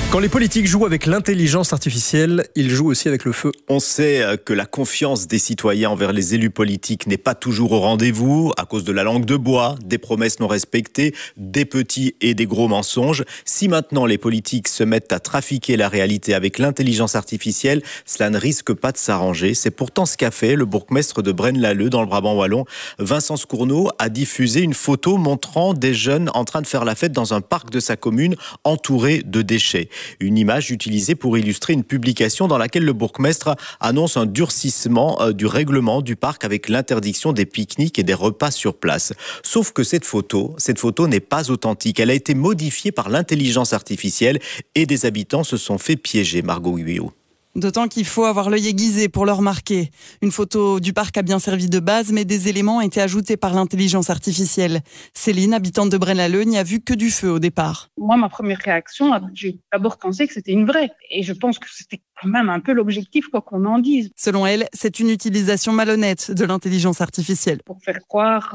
Quand les politiques jouent avec l'intelligence artificielle, ils jouent aussi avec le feu. On sait que la confiance des citoyens envers les élus politiques n'est pas toujours au rendez-vous à cause de la langue de bois, des promesses non respectées, des petits et des gros mensonges. Si maintenant les politiques se mettent à trafiquer la réalité avec l'intelligence artificielle, cela ne risque pas de s'arranger. C'est pourtant ce qu'a fait le bourgmestre de Braine-l'Alleud dans le Brabant wallon. Vincent Scourneau a diffusé une photo montrant des jeunes en train de faire la fête dans un parc de sa commune entourés de déchets. Une image utilisée pour illustrer une publication dans laquelle le bourgmestre annonce un durcissement du règlement du parc avec l'interdiction des pique-niques et des repas sur place. Sauf que cette photo n'est pas authentique. Elle a été modifiée par l'intelligence artificielle et des habitants se sont fait piéger. Margot Guyot. D'autant qu'il faut avoir l'œil aiguisé pour le remarquer. Une photo du parc a bien servi de base, mais des éléments ont été ajoutés par l'intelligence artificielle. Céline, habitante de Braine-l'Alleud, n'y a vu que du feu au départ. Moi, ma première réaction, j'ai d'abord pensé que c'était une vraie. Et je pense que c'était quand même un peu l'objectif, quoi qu'on en dise. Selon elle, c'est une utilisation malhonnête de l'intelligence artificielle. Pour faire croire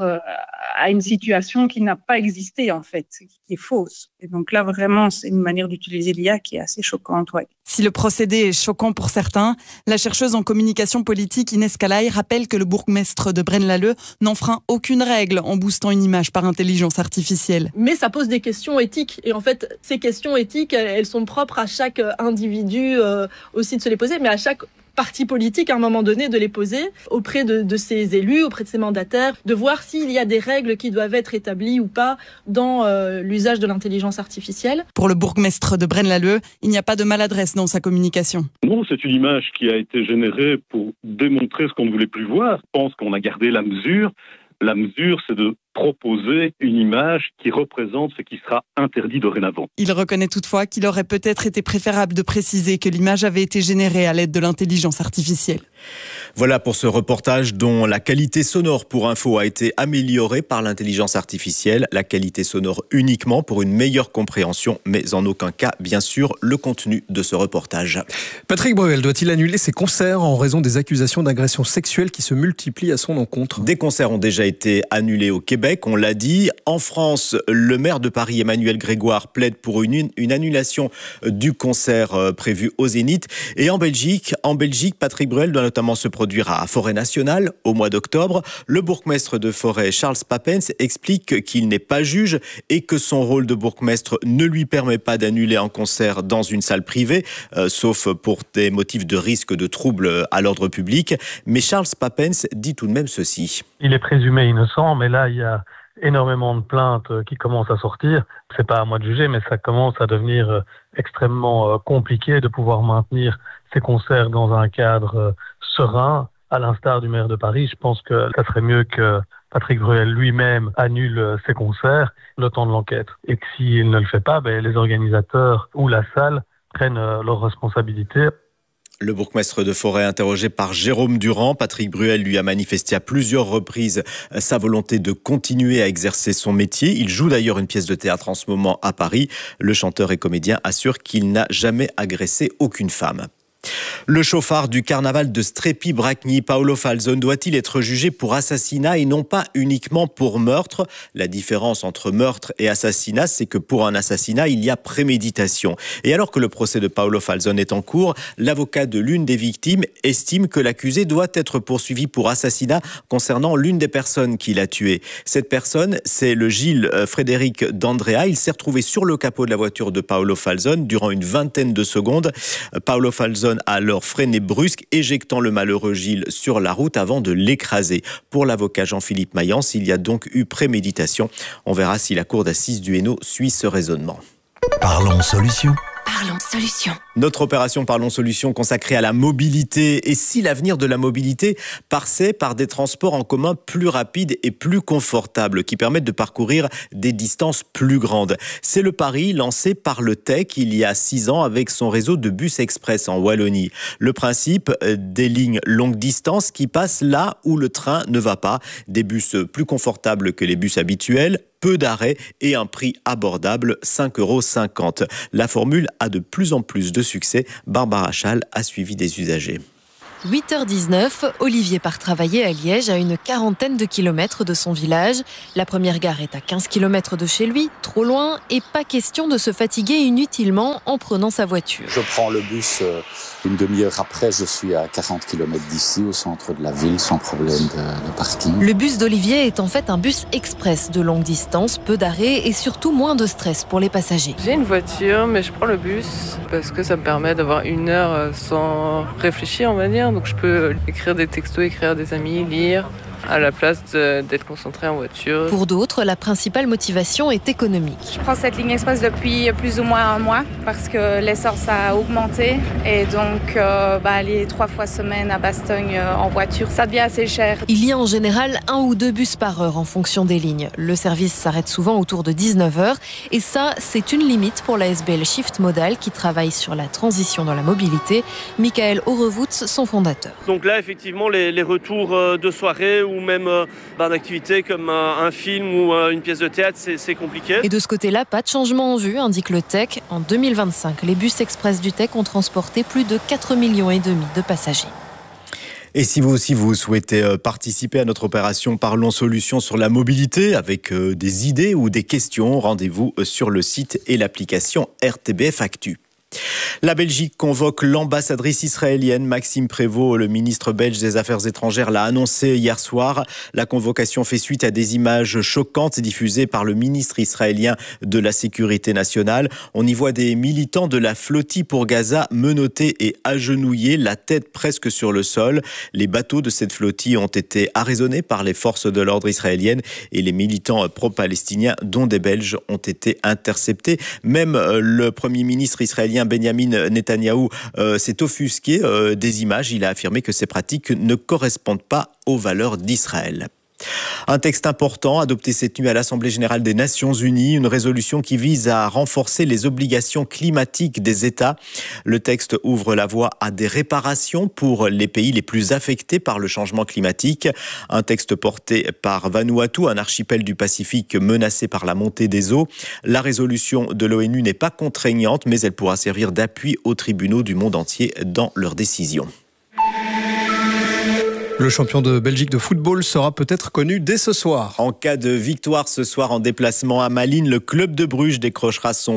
à une situation qui n'a pas existé, en fait, qui est fausse. Et donc là, vraiment, c'est une manière d'utiliser l'IA qui est assez choquante, ouais. Si le procédé est choquant pour certains, la chercheuse en communication politique Inès Calaï rappelle que le bourgmestre de Braine-l'Alleud n'enfreint aucune règle en boostant une image par intelligence artificielle. Mais ça pose des questions éthiques. Et en fait, ces questions éthiques, elles sont propres à chaque individu aussi de se les poser, mais à chaque parti politique à un moment donné de les poser auprès de ses élus, auprès de ses mandataires, de voir s'il y a des règles qui doivent être établies ou pas dans l'usage de l'intelligence artificielle. Pour le bourgmestre de Braine-l'Alleud, il n'y a pas de maladresse dans sa communication. Non, c'est une image qui a été générée pour démontrer ce qu'on ne voulait plus voir. Je pense qu'on a gardé la mesure. La mesure, c'est de proposer une image qui représente ce qui sera interdit dorénavant. Il reconnaît toutefois qu'il aurait peut-être été préférable de préciser que l'image avait été générée à l'aide de l'intelligence artificielle. Voilà pour ce reportage dont la qualité sonore pour info a été améliorée par l'intelligence artificielle. La qualité sonore uniquement pour une meilleure compréhension, mais en aucun cas, bien sûr, le contenu de ce reportage. Patrick Bruel doit-il annuler ses concerts en raison des accusations d'agression sexuelle qui se multiplient à son encontre ? Des concerts ont déjà été annulés au Québec, on l'a dit. En France, le maire de Paris, Emmanuel Grégoire, plaide pour une annulation du concert prévu au Zénith. Et en Belgique, Patrick Bruel doit notamment se produire à Forêt Nationale au mois d'octobre. Le bourgmestre de Forêt, Charles Papens, explique qu'il n'est pas juge et que son rôle de bourgmestre ne lui permet pas d'annuler un concert dans une salle privée, sauf pour des motifs de risque de troubles à l'ordre public. Mais Charles Papens dit tout de même ceci. Il est présumé innocent, mais là, il y a énormément de plaintes qui commencent à sortir. C'est pas à moi de juger, mais ça commence à devenir extrêmement compliqué de pouvoir maintenir ces concerts dans un cadre serein, à l'instar du maire de Paris. Je pense que ça serait mieux que Patrick Bruel lui-même annule ses concerts le temps de l'enquête. Et que s'il ne le fait pas, les organisateurs ou la salle prennent leurs responsabilités. Le bourgmestre de Forêt, interrogé par Jérôme Durand, Patrick Bruel lui a manifesté à plusieurs reprises sa volonté de continuer à exercer son métier. Il joue d'ailleurs une pièce de théâtre en ce moment à Paris. Le chanteur et comédien assure qu'il n'a jamais agressé aucune femme. Le chauffard du carnaval de Strépy-Bracgny, Paolo Falzone, doit-il être jugé pour assassinat et non pas uniquement pour meurtre ? La différence entre meurtre et assassinat, c'est que pour un assassinat, il y a préméditation. Et alors que le procès de Paolo Falzone est en cours, l'avocat de l'une des victimes estime que l'accusé doit être poursuivi pour assassinat concernant l'une des personnes qu'il a tuées. Cette personne, c'est le Gilles Frédéric d'Andrea. Il s'est retrouvé sur le capot de la voiture de Paolo Falzone durant une vingtaine de secondes. Paolo Falzone a alors freiné brusque, éjectant le malheureux Gilles sur la route avant de l'écraser. Pour l'avocat Jean-Philippe Mayence, il y a donc eu préméditation. On verra si la cour d'assises du Hainaut suit ce raisonnement. Parlons solution. Parlons solution. Notre opération Parlons Solutions consacrée à la mobilité. Et si l'avenir de la mobilité passait par des transports en commun plus rapides et plus confortables qui permettent de parcourir des distances plus grandes? C'est le pari lancé par le TEC il y a 6 ans avec son réseau de bus express en Wallonie. Le principe des lignes longue distance qui passent là où le train ne va pas. Des bus plus confortables que les bus habituels, peu d'arrêts et un prix abordable, 5,50 €. La formule a de plus en plus de succès. Barbara Schall a suivi des usagers. 8h19, Olivier part travailler à Liège, à une 40aine de kilomètres de son village. La première gare est à 15 km de chez lui, trop loin, et pas question de se fatiguer inutilement en prenant sa voiture. Je prends le bus, une demi-heure après, je suis à 40 km d'ici, au centre de la ville, sans problème de parking. Le bus d'Olivier est en fait un bus express de longue distance, peu d'arrêts et surtout moins de stress pour les passagers. J'ai une voiture, mais je prends le bus parce que ça me permet d'avoir une heure sans réfléchir, on va dire. Donc je peux écrire des textos, écrire à des amis, lire, à la place d'être concentré en voiture. Pour d'autres, la principale motivation est économique. Je prends cette ligne express depuis plus ou moins un mois parce que l'essor ça a augmenté et donc aller 3 fois semaine à Bastogne en voiture, ça devient assez cher. Il y a en général 1 ou 2 bus par heure en fonction des lignes. Le service s'arrête souvent autour de 19h et ça, c'est une limite pour la SBL Shift Modal qui travaille sur la transition dans la mobilité. Michael Horevutz, son fondateur. Donc là, effectivement, les retours de soirée ou même d'activités comme un film ou une pièce de théâtre, c'est compliqué. Et de ce côté-là, pas de changement en vue, indique le TEC. En 2025, les bus express du TEC ont transporté plus de 4,5 millions de passagers. Et si vous aussi vous souhaitez participer à notre opération Parlons Solutions sur la mobilité avec des idées ou des questions, rendez-vous sur le site et l'application RTBF Actu. La Belgique convoque l'ambassadrice israélienne Maxime Prévost. Le ministre belge des Affaires étrangères l'a annoncé hier soir. La convocation fait suite à des images choquantes diffusées par le ministre israélien de la Sécurité nationale. On y voit des militants de la flottille pour Gaza menottés et agenouillés, la tête presque sur le sol. Les bateaux de cette flottille ont été arraisonnés par les forces de l'ordre israéliennes et les militants pro-palestiniens, dont des Belges, ont été interceptés. Même le Premier ministre israélien Benjamin Netanyahou s'est offusqué des images. Il a affirmé que ces pratiques ne correspondent pas aux valeurs d'Israël. Un texte important adopté cette nuit à l'Assemblée générale des Nations unies, une résolution qui vise à renforcer les obligations climatiques des États. Le texte ouvre la voie à des réparations pour les pays les plus affectés par le changement climatique. Un texte porté par Vanuatu, un archipel du Pacifique menacé par la montée des eaux. La résolution de l'ONU n'est pas contraignante, mais elle pourra servir d'appui aux tribunaux du monde entier dans leurs décisions. Le champion de Belgique de football sera peut-être connu dès ce soir. En cas de victoire ce soir en déplacement à Malines, le club de Bruges décrochera son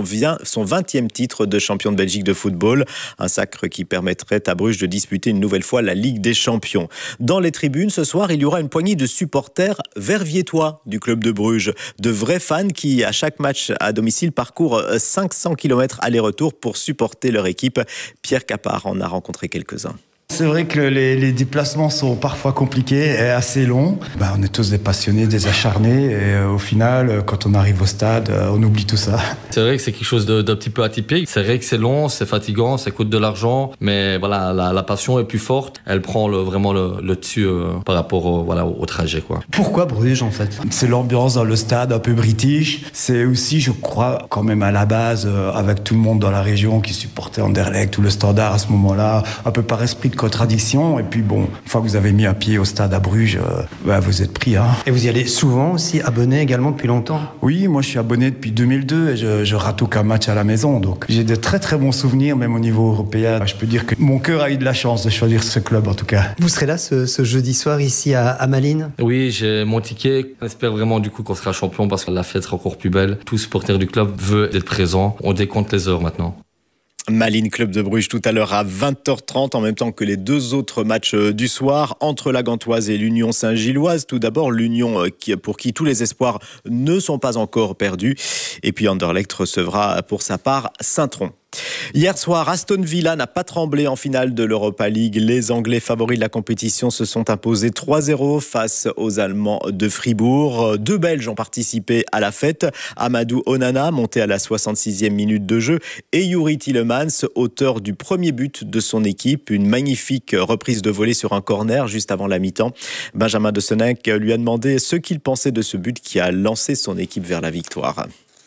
20e titre de champion de Belgique de football. Un sacre qui permettrait à Bruges de disputer une nouvelle fois la Ligue des Champions. Dans les tribunes, ce soir, il y aura une poignée de supporters verviétois du club de Bruges. De vrais fans qui, à chaque match à domicile, parcourent 500 km aller-retour pour supporter leur équipe. Pierre Capard en a rencontré quelques-uns. C'est vrai que les déplacements sont parfois compliqués et assez longs. On est tous des passionnés, des acharnés et au final, quand on arrive au stade, on oublie tout ça. C'est vrai que c'est quelque chose d'un petit peu atypique. C'est vrai que c'est long, c'est fatigant, ça coûte de l'argent, mais voilà, la passion est plus forte. Elle prend vraiment le dessus par rapport au trajet, quoi. Pourquoi Bruges en fait ? C'est l'ambiance dans le stade un peu british. C'est aussi, je crois, quand même à la base, avec tout le monde dans la région qui supportait Anderlecht ou le Standard à ce moment-là, un peu par esprit de contradiction. Et puis bon, une fois que vous avez mis un pied au stade à Bruges, vous êtes pris. Et vous y allez souvent aussi, abonné également depuis longtemps ? Oui, moi je suis abonné depuis 2002 et je rate aucun match à la maison. Donc j'ai de très très bons souvenirs, même au niveau européen. Je peux dire que mon cœur a eu de la chance de choisir ce club en tout cas. Vous serez là ce jeudi soir ici à Malines ? Oui, j'ai mon ticket. J'espère vraiment du coup qu'on sera champion parce que la fête sera encore plus belle. Tout supporter du club veut être présent. On décompte les heures maintenant. Malines Club de Bruges tout à l'heure à 20h30 en même temps que les 2 autres matchs du soir entre la Gantoise et l'Union Saint-Gilloise. Tout d'abord l'Union pour qui tous les espoirs ne sont pas encore perdus et puis Anderlecht recevra pour sa part Saint-Tron. Hier soir, Aston Villa n'a pas tremblé en finale de l'Europa League. Les Anglais favoris de la compétition se sont imposés 3-0 face aux Allemands de Fribourg. 2 Belges ont participé à la fête. Amadou Onana, monté à la 66e minute de jeu, et Youri Tielemans, auteur du premier but de son équipe. Une magnifique reprise de volée sur un corner juste avant la mi-temps. Benjamin De Senec lui a demandé ce qu'il pensait de ce but qui a lancé son équipe vers la victoire.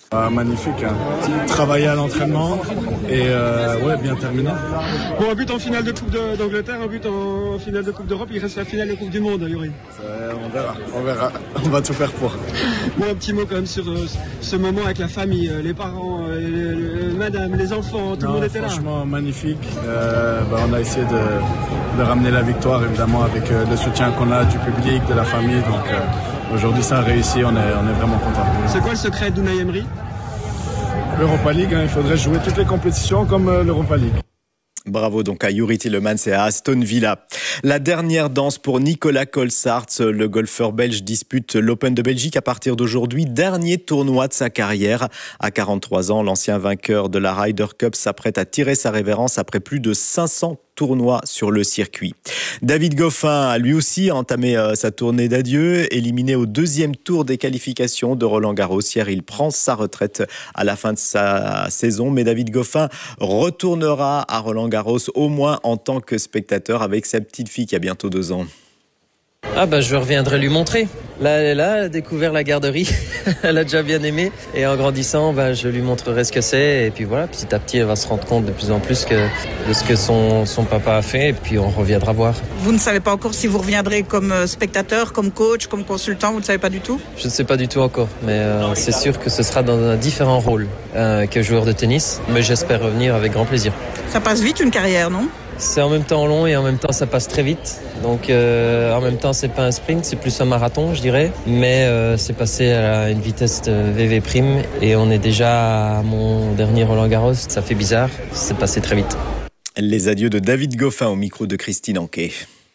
Magnifique, hein. Travailler à l'entraînement et bien terminé. Bon, un but en finale de Coupe d'Angleterre, un but en finale de Coupe d'Europe, il reste la finale de Coupe du Monde, Yuri. On verra. On va tout faire pour. Bon, un petit mot quand même sur ce moment avec la famille, les parents, madame, les enfants, tout le monde était là. Franchement, magnifique. On a essayé de ramener la victoire, évidemment, avec le soutien qu'on a du public, de la famille. Donc aujourd'hui, ça a réussi, on est vraiment contents. C'est quoi le secret d'Unai Emery ? L'Europa League, il faudrait jouer toutes les compétitions comme l'Europa League. Bravo donc à Juri Tielemans et à Aston Villa. La dernière danse pour Nicolas Colsaerts, le golfeur belge dispute l'Open de Belgique à partir d'aujourd'hui, dernier tournoi de sa carrière. À 43 ans, l'ancien vainqueur de la Ryder Cup s'apprête à tirer sa révérence après plus de 500 tournoi sur le circuit. David Goffin a lui aussi entamé sa tournée d'adieu, éliminé au deuxième tour des qualifications de Roland-Garros. Hier, il prend sa retraite à la fin de sa saison, mais David Goffin retournera à Roland-Garros au moins en tant que spectateur avec sa petite fille qui a bientôt 2 ans. Je reviendrai lui montrer. Là, elle est là, elle a découvert la garderie. Elle a déjà bien aimé. Et en grandissant, je lui montrerai ce que c'est. Et puis voilà, petit à petit, elle va se rendre compte de plus en plus de ce que son papa a fait. Et puis on reviendra voir. Vous ne savez pas encore si vous reviendrez comme spectateur, comme coach, comme consultant, vous ne savez pas du tout ? Je ne sais pas du tout encore. Mais c'est sûr que ce sera dans un différent rôle que joueur de tennis. Mais j'espère revenir avec grand plaisir. Ça passe vite une carrière, non ? C'est en même temps long et en même temps ça passe très vite. Donc en même temps c'est pas un sprint, c'est plus un marathon je dirais. Mais c'est passé à une vitesse VV prime et on est déjà à mon dernier Roland-Garros. Ça fait bizarre, c'est passé très vite. Les adieux de David Goffin au micro de Christine Anquet.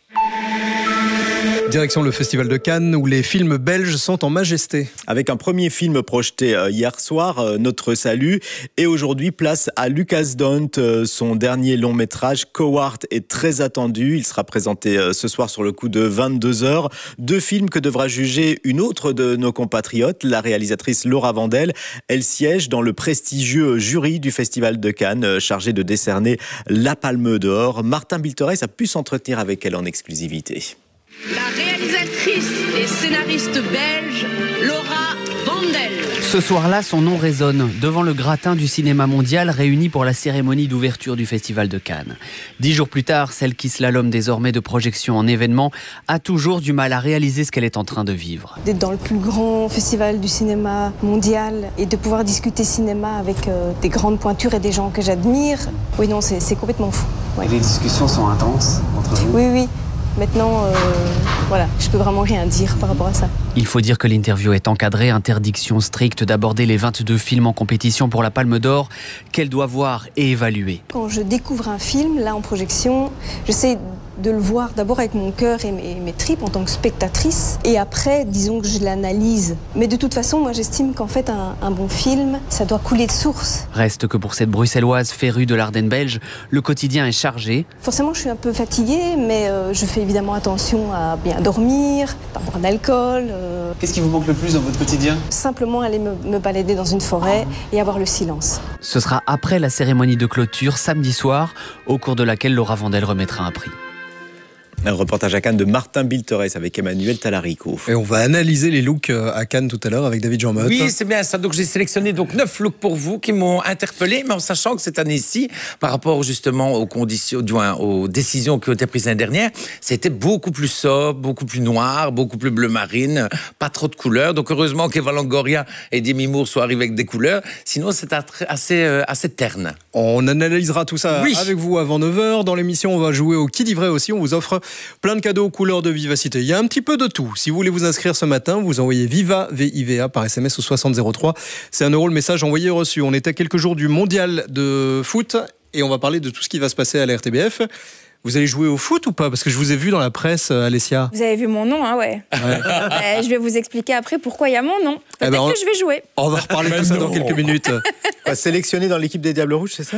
Direction le Festival de Cannes où les films belges sont en majesté. Avec un premier film projeté hier soir, Notre Salut. Et aujourd'hui, place à Lucas Dont. Son dernier long métrage, Coward, est très attendu. Il sera présenté ce soir sur le coup de 22h. 2 films que devra juger une autre de nos compatriotes, la réalisatrice Laura Vandel. Elle siège dans le prestigieux jury du Festival de Cannes, chargé de décerner la Palme d'Or. Martin Bilterès a pu s'entretenir avec elle en exclusivité. La réalisatrice et scénariste belge, Laura Vandel. Ce soir-là, son nom résonne devant le gratin du cinéma mondial réuni pour la cérémonie d'ouverture du Festival de Cannes. 10 jours plus tard, celle qui slalome désormais de projection en événement a toujours du mal à réaliser ce qu'elle est en train de vivre. D'être dans le plus grand festival du cinéma mondial et de pouvoir discuter cinéma avec des grandes pointures et des gens que j'admire, oui non, c'est complètement fou. Ouais. Et les discussions sont intenses entre vous ? Oui. Maintenant, je peux vraiment rien dire par rapport à ça. Il faut dire que l'interview est encadrée, interdiction stricte d'aborder les 22 films en compétition pour la Palme d'Or qu'elle doit voir et évaluer. Quand je découvre un film, là en projection, j'essaie de le voir d'abord avec mon cœur et mes tripes en tant que spectatrice. Et après, disons que je l'analyse. Mais de toute façon, moi j'estime qu'en fait, un bon film, ça doit couler de source. Reste que pour cette bruxelloise férue de l'Ardenne belge, le quotidien est chargé. Forcément, je suis un peu fatiguée, mais je fais évidemment attention à bien dormir, pas boire d'alcool. Qu'est-ce qui vous manque le plus dans votre quotidien ? Simplement aller me balader dans une forêt et avoir le silence. Ce sera après la cérémonie de clôture, samedi soir, au cours de laquelle Laura Vandel remettra un prix. Un reportage à Cannes de Martin Bilterès avec Emmanuel Talarico. Et on va analyser les looks à Cannes tout à l'heure avec David Jean-Motte. Oui, c'est bien ça. Donc j'ai sélectionné 9 looks pour vous qui m'ont interpellé, mais en sachant que cette année-ci, par rapport justement aux conditions, aux décisions qui ont été prises l'année dernière, c'était beaucoup plus sobre, beaucoup plus noir, beaucoup plus bleu marine, pas trop de couleurs. Donc heureusement qu'Eva Longoria et Demi Moore soient arrivés avec des couleurs. Sinon, c'est assez terne. On analysera tout ça avec vous avant 9h. Dans l'émission, on va jouer au Qui dit vrai aussi. On vous offre plein de cadeaux aux couleurs de vivacité. Il y a un petit peu de tout. Si vous voulez vous inscrire ce matin, vous envoyez VIVA, VIVA par SMS au 6003. C'est 1 € le message envoyé reçu. On est à quelques jours du mondial de foot et on va parler de tout ce qui va se passer à la RTBF. Vous allez jouer au foot ou pas ? Parce que je vous ai vu dans la presse, Alessia. Vous avez vu mon nom, hein, ouais. Je vais vous expliquer après pourquoi il y a mon nom. Peut-être que je vais jouer. On va reparler de tout ça dans quelques minutes. Sélectionné dans l'équipe des Diables Rouges, c'est ça ?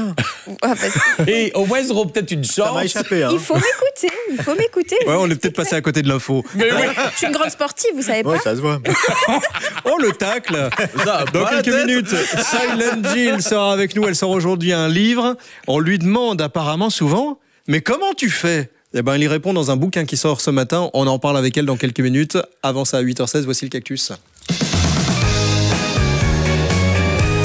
Et au moins, ils auront peut-être une chance. Ça m'a échappé. Hein. Il faut m'écouter. Ouais, on est peut-être passé à côté de l'info. Mais oui. Je suis une grande sportive, vous savez pas ? Ouais, ça se voit. Oh, le tacle. Dans quelques minutes, Silent Jill sera avec nous. Elle sort aujourd'hui un livre. On lui demande apparemment souvent... Mais comment tu fais ? Eh ben, elle y répond dans un bouquin qui sort ce matin. On en parle avec elle dans quelques minutes. Avant ça, à 8h16, voici le cactus.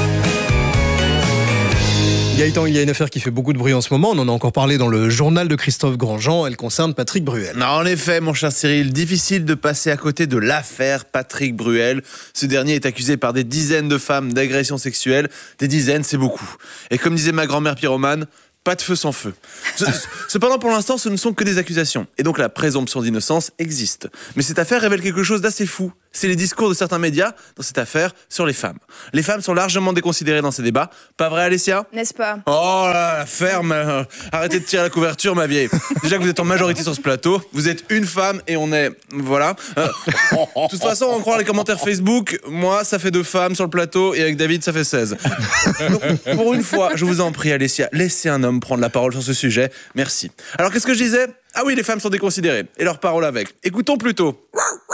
Gaëtan, il y a une affaire qui fait beaucoup de bruit en ce moment. On en a encore parlé dans le journal de Christophe Grandjean. Elle concerne Patrick Bruel. En effet, mon cher Cyril, difficile de passer à côté de l'affaire Patrick Bruel. Ce dernier est accusé par des dizaines de femmes d'agressions sexuelles. Des dizaines, c'est beaucoup. Et comme disait ma grand-mère pyromane, pas de feu sans feu. Cependant, pour l'instant, ce ne sont que des accusations. Et donc la présomption d'innocence existe. Mais cette affaire révèle quelque chose d'assez fou. C'est les discours de certains médias dans cette affaire sur les femmes. Les femmes sont largement déconsidérées dans ces débats. Pas vrai, Alessia ? N'est-ce pas ? Oh là, la ferme. Arrêtez de tirer la couverture, ma vieille. Déjà que vous êtes en majorité sur ce plateau, vous êtes une femme et on est... Voilà. De toute façon, on croit les commentaires Facebook. Moi, ça fait 2 femmes sur le plateau et avec David, ça fait 16. Donc, pour une fois, je vous en prie, Alessia, laissez un homme prendre la parole sur ce sujet. Merci. Alors, qu'est-ce que je disais ? Ah oui, les femmes sont déconsidérées. Et leur parole avec. Écoutons plutôt...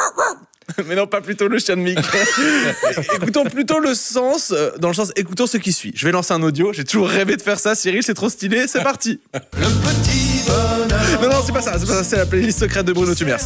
Mais non, pas plutôt le chien de Mick. Écoutons plutôt le sens, dans le sens, écoutons ce qui suit. Je vais lancer un audio, j'ai toujours rêvé de faire ça, Cyril, c'est trop stylé, c'est parti. Le petit bonheur. Non, c'est pas ça, c'est la playlist secrète de Bruno Tumers.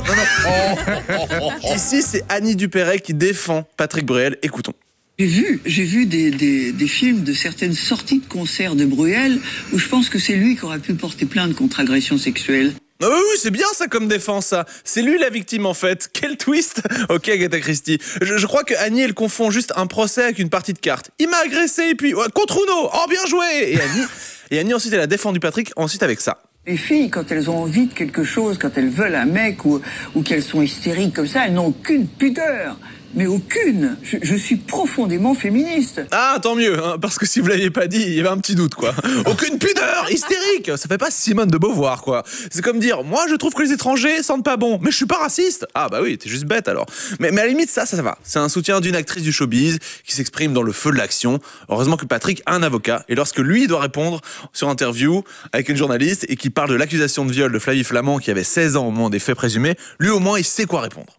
Non. Ici, c'est Annie Dupéret qui défend Patrick Bruel, écoutons. J'ai vu des films de certaines sorties de concerts de Bruel où je pense que c'est lui qui aurait pu porter plainte contre agression sexuelle. Oui, c'est bien ça comme défense, ça. C'est lui la victime, en fait. Quel twist. Ok, Agatha Christie. Je crois que Annie, elle confond juste un procès avec une partie de cartes. Il m'a agressé, et puis... contre Uno. Oh, bien joué. Et Annie, ensuite, elle a défendu Patrick, ensuite avec ça. Les filles, quand elles ont envie de quelque chose, quand elles veulent un mec ou qu'elles sont hystériques comme ça, elles n'ont aucune pudeur. Mais aucune. Je suis profondément féministe. Ah, tant mieux, hein, parce que si vous l'aviez pas dit, il y avait un petit doute, quoi. Aucune pudeur, hystérique. Ça fait pas Simone de Beauvoir, quoi. C'est comme dire, moi, je trouve que les étrangers sentent pas bon, mais je suis pas raciste. Ah, bah oui, t'es juste bête, alors. Mais à la limite, ça va. C'est un soutien d'une actrice du showbiz qui s'exprime dans le feu de l'action. Heureusement que Patrick a un avocat, et lorsque lui doit répondre sur interview avec une journaliste et qui parle de l'accusation de viol de Flavie Flament qui avait 16 ans au moment des faits présumés, lui, au moins, il sait quoi répondre.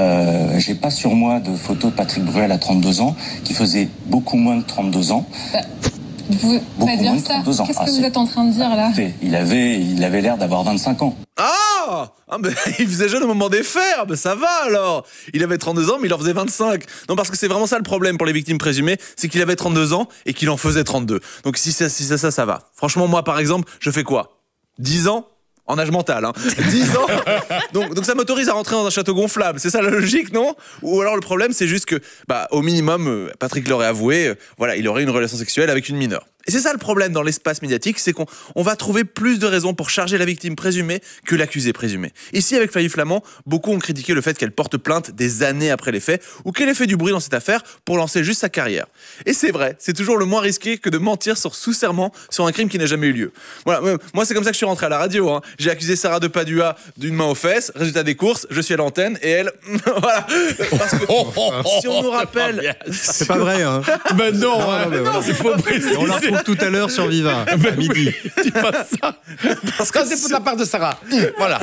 J'ai pas sur moi de photo de Patrick Bruel à 32 ans, qui faisait beaucoup moins de 32 ans. Vous pouvez dire ça ? Qu'est-ce que vous êtes en train de dire là ? Il avait l'air d'avoir 25 ans. Ah ben, il faisait jeune au moment des faits, ben ça va alors. Il avait 32 ans mais il en faisait 25. Non, parce que c'est vraiment ça le problème pour les victimes présumées, c'est qu'il avait 32 ans et qu'il en faisait 32. Donc si ça va. Franchement, moi par exemple, je fais quoi ? 10 ans ? En âge mental, hein. 10 ans. Donc ça m'autorise à rentrer dans un château gonflable. C'est ça la logique, non ? Ou alors le problème, c'est juste que, au minimum, Patrick l'aurait avoué, il aurait une relation sexuelle avec une mineure. Et c'est ça le problème dans l'espace médiatique, c'est qu'on va trouver plus de raisons pour charger la victime présumée que l'accusé présumé. Ici, avec Flavie Flament, beaucoup ont critiqué le fait qu'elle porte plainte des années après les faits ou qu'elle ait fait du bruit dans cette affaire pour lancer juste sa carrière. Et c'est vrai, c'est toujours le moins risqué que de mentir sous serment sur un crime qui n'a jamais eu lieu. Voilà, moi c'est comme ça que je suis rentré à la radio, hein. J'ai accusé Sarah de Padua d'une main aux fesses, résultat des courses, je suis à l'antenne et elle... voilà. Parce que si on nous rappelle... C'est pas vrai, hein. Ben non, non, c'est faux préciser. On la retrouve tout à l'heure sur Viva, à midi. Dis pas ça. Parce que c'est pour la part de Sarah. Voilà.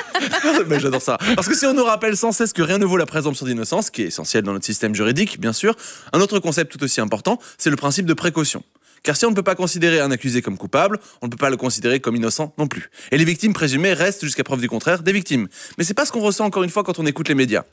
Mais j'adore ça. Parce que si on nous rappelle sans cesse que rien ne vaut la présomption d'innocence, qui est essentielle dans notre système juridique, bien sûr, un autre concept tout aussi important, c'est le principe de précaution. Car si on ne peut pas considérer un accusé comme coupable, on ne peut pas le considérer comme innocent non plus. Et les victimes présumées restent, jusqu'à preuve du contraire, des victimes. Mais c'est pas ce qu'on ressent encore une fois quand on écoute les médias.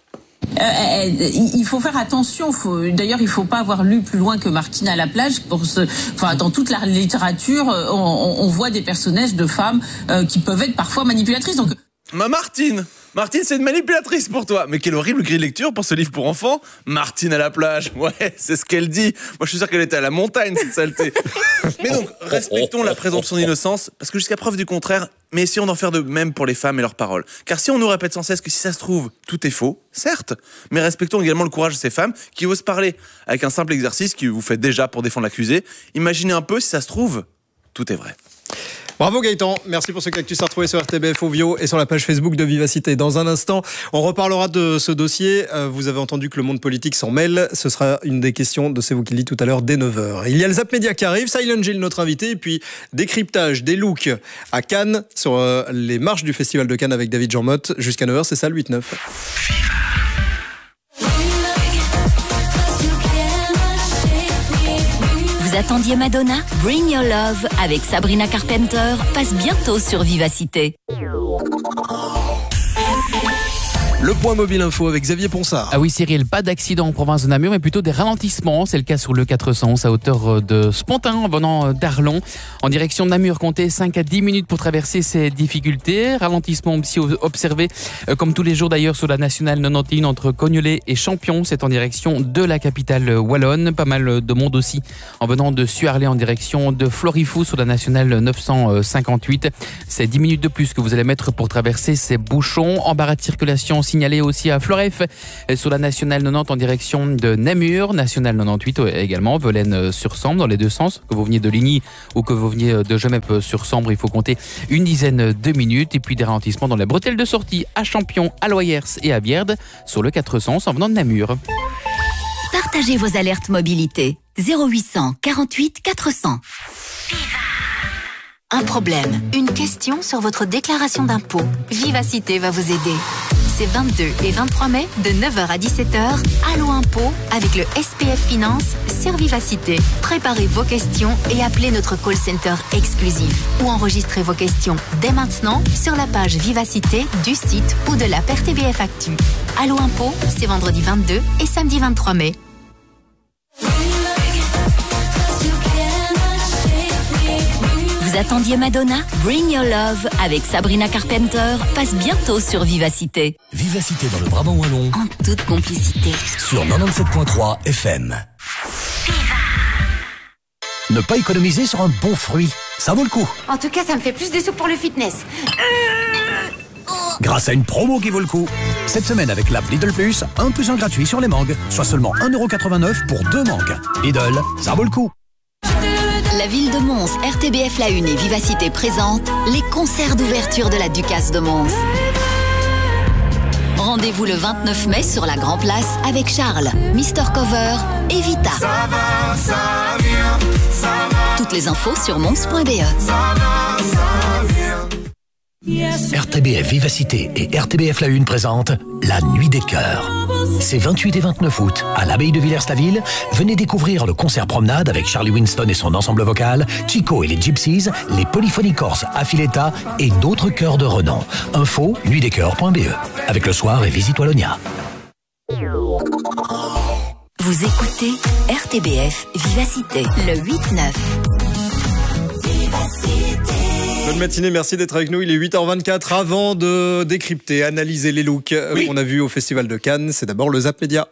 Il faut faire attention. D'ailleurs, il ne faut pas avoir lu plus loin que Martine à la plage. Dans toute la littérature, on voit des personnages de femmes qui peuvent être parfois manipulatrices. Donc... Martine, c'est une manipulatrice pour toi. Mais quelle horrible grille de lecture pour ce livre pour enfants. Martine à la plage, ouais, c'est ce qu'elle dit. Moi, je suis sûr qu'elle était à la montagne, cette saleté. Mais donc, respectons la présomption d'innocence, parce que jusqu'à preuve du contraire, mais essayons d'en faire de même pour les femmes et leurs paroles. Car si on nous répète sans cesse que si ça se trouve, tout est faux, certes, mais respectons également le courage de ces femmes qui osent parler, avec un simple exercice que vous faites déjà pour défendre l'accusé. Imaginez un peu si ça se trouve, tout est vrai. Bravo Gaëtan, merci pour ce cactus à retrouver sur RTBF Ovio et sur la page Facebook de Vivacité. Dans un instant, on reparlera de ce dossier. Vous avez entendu que le monde politique s'en mêle. Ce sera une des questions de C'est vous qui le dites tout à l'heure dès 9h. Il y a le Zap Média qui arrive, Silent Jill notre invité, et puis décryptage des looks à Cannes sur les marches du Festival de Cannes avec David Jean-Motte. Jusqu'à 9h, c'est ça le 8-9. Vous attendiez Madonna ? Bring Your Love avec Sabrina Carpenter passe bientôt sur Vivacité. Le point mobile info avec Xavier Ponsard. Ah oui Cyril, pas d'accident en province de Namur, mais plutôt des ralentissements. C'est le cas sur le 411 à hauteur de Spontin en venant d'Arlon. En direction de Namur, comptez 5 à 10 minutes pour traverser ces difficultés. Ralentissement aussi observé, comme tous les jours d'ailleurs, sur la nationale 91 entre Cognolet et Champion. C'est en direction de la capitale wallonne. Pas mal de monde aussi en venant de Suarlé en direction de Florifou sur la nationale 958. C'est 10 minutes de plus que vous allez mettre pour traverser ces bouchons. Embarras de circulation signalé aussi à Floref sur la nationale 90 en direction de Namur, nationale 98 également, Velaine-sur-Sambre dans les deux sens, que vous veniez de Ligny ou que vous veniez de Gemep-sur-Sambre, il faut compter une dizaine de minutes. Et puis des ralentissements dans la bretelle de sortie à Champion, à Loyers et à Bierde sur le 400 en venant de Namur. Partagez vos alertes mobilité. 0800 48 400. Un problème, une question sur votre déclaration d'impôt. Vivacité va vous aider. C'est 22 et 23 mai, de 9h à 17h, Allo Impôt avec le SPF Finance sur Vivacité. Préparez vos questions et appelez notre call center exclusif. Ou enregistrez vos questions dès maintenant sur la page Vivacité du site ou de l'app RTBF Actu. Allo Impôt, c'est vendredi 22 et samedi 23 mai. Vous attendiez Madonna? Bring Your Love avec Sabrina Carpenter passe bientôt sur Vivacité. Vivacité dans le Brabant wallon. En toute complicité. Sur 97.3 FM. Ne pas économiser sur un bon fruit, ça vaut le coup. En tout cas, ça me fait plus de sous pour le fitness. Grâce à une promo qui vaut le coup. Cette semaine avec l'app Lidl Plus, 1 + 1 gratuit sur les mangues, soit seulement 1,89 € pour 2 mangues. Lidl, ça vaut le coup. La ville de Mons, RTBF La Une et Vivacité présentent les concerts d'ouverture de la Ducasse de Mons. Rendez-vous le 29 mai sur la Grand Place avec Charles, Mister Cover et Vita. Ça va, ça vient, ça va. Toutes les infos sur mons.be. RTBF Vivacité et RTBF La Une présentent La Nuit des Cœurs. C'est 28 et 29 août à l'abbaye de Villers-la-Ville. Venez découvrir le concert promenade avec Charlie Winston et son ensemble vocal, Chico et les Gypsies, les Polyphonies Corses Affiletta et d'autres chœurs de renom. Info nuitdescoeurs.be. Avec le soir et Visite Wallonia. Vous écoutez RTBF Vivacité, le 8-9. Bonne matinée, merci d'être avec nous. Il est 8h24. Avant de décrypter, analyser les looks qu'on a vus au Festival de Cannes, c'est d'abord le Zap Média.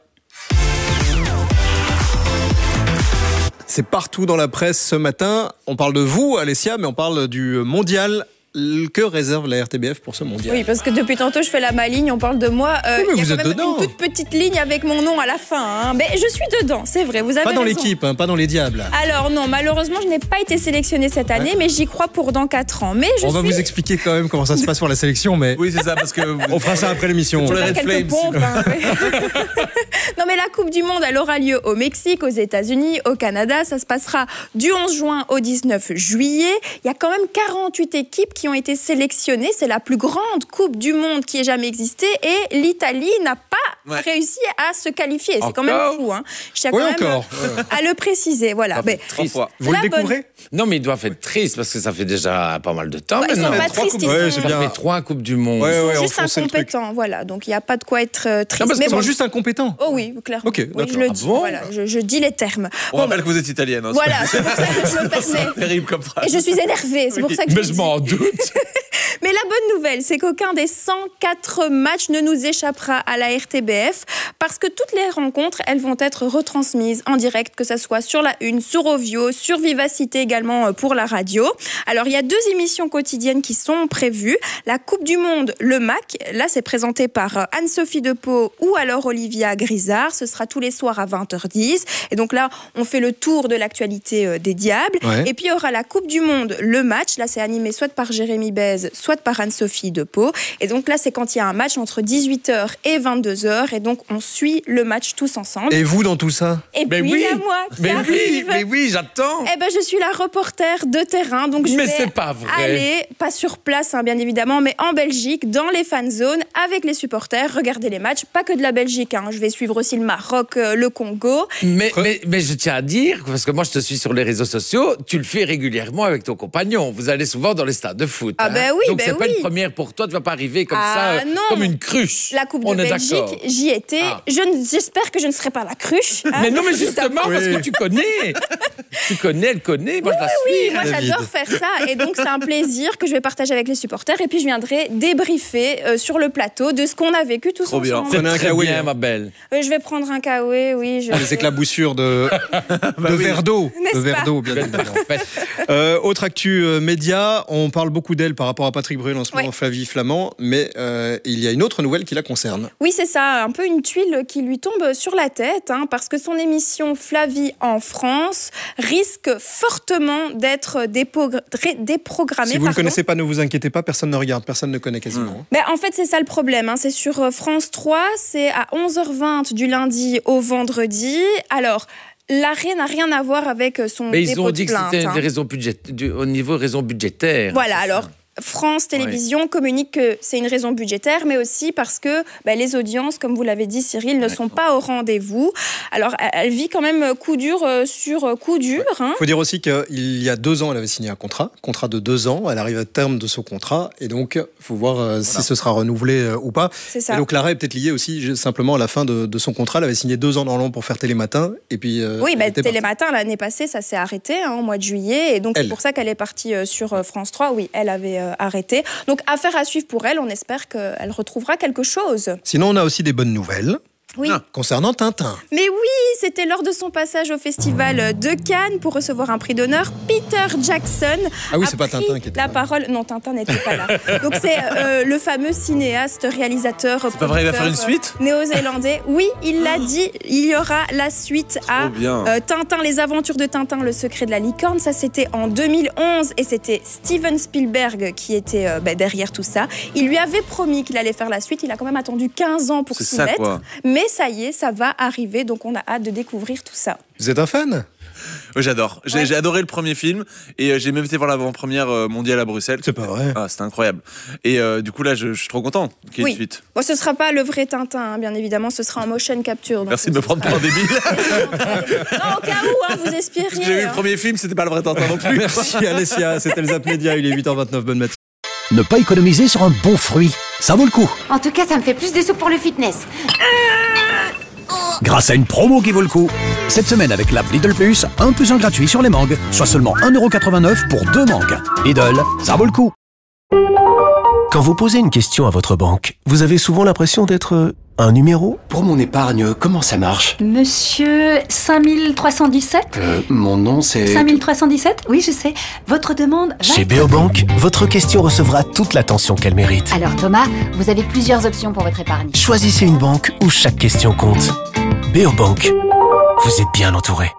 C'est partout dans la presse ce matin. On parle de vous, Alessia, mais on parle du mondial. Que réserve la RTBF pour ce mondial? Oui, parce que depuis tantôt, je fais la maligne, on parle de moi. Oui, il y a vous quand êtes même dedans. une toute petite ligne avec mon nom à la fin. Hein. Mais je suis dedans, c'est vrai, vous avez Pas dans raison. l'équipe, hein, pas dans les diables. Alors non, malheureusement, je n'ai pas été sélectionnée cette année, mais j'y crois pour dans 4 ans. Mais on va vous expliquer quand même comment ça se passe pour la sélection, mais oui, c'est ça, parce que on fera ça après l'émission. Pour les Red Flames. Non, mais la Coupe du Monde, elle aura lieu au Mexique, aux États-Unis, au Canada. Ça se passera du 11 juin au 19 juillet. Il y a quand même 48 équipes qui ont été sélectionnées. C'est la plus grande Coupe du Monde qui ait jamais existé. Et l'Italie n'a pas réussi à se qualifier. C'est quand même fou. Hein. Je tiens quand même à le préciser. Voilà. Mais, vous le découvrez? Non, mais ils doivent être tristes parce que ça fait déjà pas mal de temps. Ils sont pas tristes. Ça fait 3 Coupes du Monde. Ils sont juste incompétents. Voilà. Donc il n'y a pas de quoi être triste. Non, parce qu'ils sont juste incompétents. Oh oui, clairement. Ok, oui, je le dis. Voilà, je dis les termes. On rappelle que vous êtes italienne. Hein, voilà, c'est pour ça que je me permets. C'est terrible comme phrase. Et je suis énervée, c'est pour ça que mais je m'en doute. Mais la bonne nouvelle, c'est qu'aucun des 104 matchs ne nous échappera à la RTBF parce que toutes les rencontres, elles vont être retransmises en direct, que ce soit sur la Une, sur Ovio, sur Vivacité également pour la radio. Alors, il y a 2 émissions quotidiennes qui sont prévues. La Coupe du Monde, le MAC, là, c'est présenté par Anne-Sophie Depeau ou alors Olivia Grisard. Ce sera tous les soirs à 20h10. Et donc là, on fait le tour de l'actualité des Diables. Ouais. Et puis, il y aura la Coupe du Monde, le match. Là, c'est animé soit par Jérémy Bèze, soit par Anne-Sophie Depeau. Et donc là, c'est quand il y a un match entre 18h et 22h. Et donc, on suit le match tous ensemble. Et vous dans tout ça? Et puis, il y a moi qui arrive. Mais oui, j'attends. Eh ben, je suis la reporter de terrain. Donc, je vais c'est pas vrai. aller, pas sur place, hein, bien évidemment, mais en Belgique, dans les fan zones, avec les supporters, regarder les matchs. Pas que de la Belgique. Hein. Je vais suivre aussi le Maroc, le Congo. Mais je tiens à dire, parce que moi, je te suis sur les réseaux sociaux, tu le fais régulièrement avec ton compagnon. Vous allez souvent dans les stades de foot. Ah ben oui, donc c'est pas une première pour toi. Tu vas pas arriver comme ça, comme une cruche. La Coupe de Belgique, j'y étais. J'espère que je ne serai pas la cruche. Hein, mais non, mais justement, parce que tu connais. Tu connais, elle connaît. Moi, je la suis. Moi, j'adore faire ça. Et donc, c'est un plaisir que je vais partager avec les supporters. Et puis, je viendrai débriefer sur le plateau de ce qu'on a vécu tous ensemble. C'est très bien, ma belle. Je vais prendre un kawaii, oui. Les éclaboussures de verre d'eau. De verre d'eau, bien évidemment. Autre actu média, on parle beaucoup d'elle par rapport à Patrick Bruel en ce moment, Flavie Flament, mais il y a une autre nouvelle qui la concerne. Oui, c'est ça, un peu une tuile qui lui tombe sur la tête, hein, parce que son émission Flavie en France risque fortement d'être déprogrammée. Si vous ne connaissez pas, ne vous inquiétez pas, personne ne regarde, personne ne connaît quasiment. Ben, en fait, c'est ça le problème, hein, c'est sur France 3, c'est à 11h20 du lundi au vendredi. Alors, l'arrêt n'a rien à voir avec son dépôt de plainte. Mais ils ont dit que c'était des raisons au niveau raisons budgétaires. Voilà, alors France Télévisions communique que c'est une raison budgétaire, mais aussi parce que les audiences, comme vous l'avez dit Cyril, ne sont pas au rendez-vous. Alors, elle vit quand même coup dur sur coup dur. Il faut dire aussi qu'il y a 2 ans, elle avait signé un contrat de 2 ans. Elle arrive à terme de ce contrat, et donc il faut voir si ce sera renouvelé ou pas. C'est ça. Et donc l'arrêt est peut-être lié aussi simplement à la fin de son contrat. Elle avait signé 2 ans dans l'an pour faire Télématin, et puis oui, Télématin l'année passée, ça s'est arrêté au mois de juillet, et donc c'est pour ça qu'elle est partie sur France 3. Oui, elle avait arrêté. Donc, affaire à suivre pour elle. On espère qu'elle retrouvera quelque chose. Sinon, on a aussi des bonnes nouvelles. Oui. Concernant Tintin. Mais oui, c'était lors de son passage au festival de Cannes pour recevoir un prix d'honneur. Peter Jackson c'est pas Tintin qui était la parole. Non, Tintin n'était pas là. Donc c'est le fameux cinéaste, réalisateur, c'est pas vrai, il va faire une suite néo-zélandais. Oui, il l'a dit. Il y aura la suite à Tintin, les aventures de Tintin, le secret de la licorne. Ça, c'était en 2011 et c'était Steven Spielberg qui était derrière tout ça. Il lui avait promis qu'il allait faire la suite. Il a quand même attendu 15 ans pour s'y mettre. Mais ça y est, ça va arriver, donc on a hâte de découvrir tout ça. Vous êtes un fan ? Oui, j'adore. J'ai adoré le premier film et j'ai même été voir l'avant-première mondiale à Bruxelles. C'est pas vrai. C'était incroyable. Et du coup, là, je suis trop content qu'il y ait une suite. Bon, ce sera pas le vrai Tintin, bien évidemment, ce sera en motion capture. Donc merci de me prendre pour un débile. Non, au cas où, vous espériez. Parce que j'ai vu le premier film, c'était pas le vrai Tintin non plus. Merci Alessia, c'était le Zap Média, il est 8h29, bonne matinée. Ne pas économiser sur un bon fruit, ça vaut le coup. En tout cas, ça me fait plus de sous pour le fitness. Grâce à une promo qui vaut le coup. Cette semaine avec l'app Lidl Plus, 1 + 1 gratuit sur les mangues, soit seulement 1,89 € pour 2 mangues. Lidl, ça vaut le coup. Quand vous posez une question à votre banque, vous avez souvent l'impression d'être un numéro. Pour mon épargne, comment ça marche? Monsieur 5317 Mon nom c'est... 5317 Oui, je sais. Votre demande va... Chez Beobank, votre question recevra toute l'attention qu'elle mérite. Alors Thomas, vous avez plusieurs options pour votre épargne. Choisissez une banque où chaque question compte. Beobank, vous êtes bien entouré.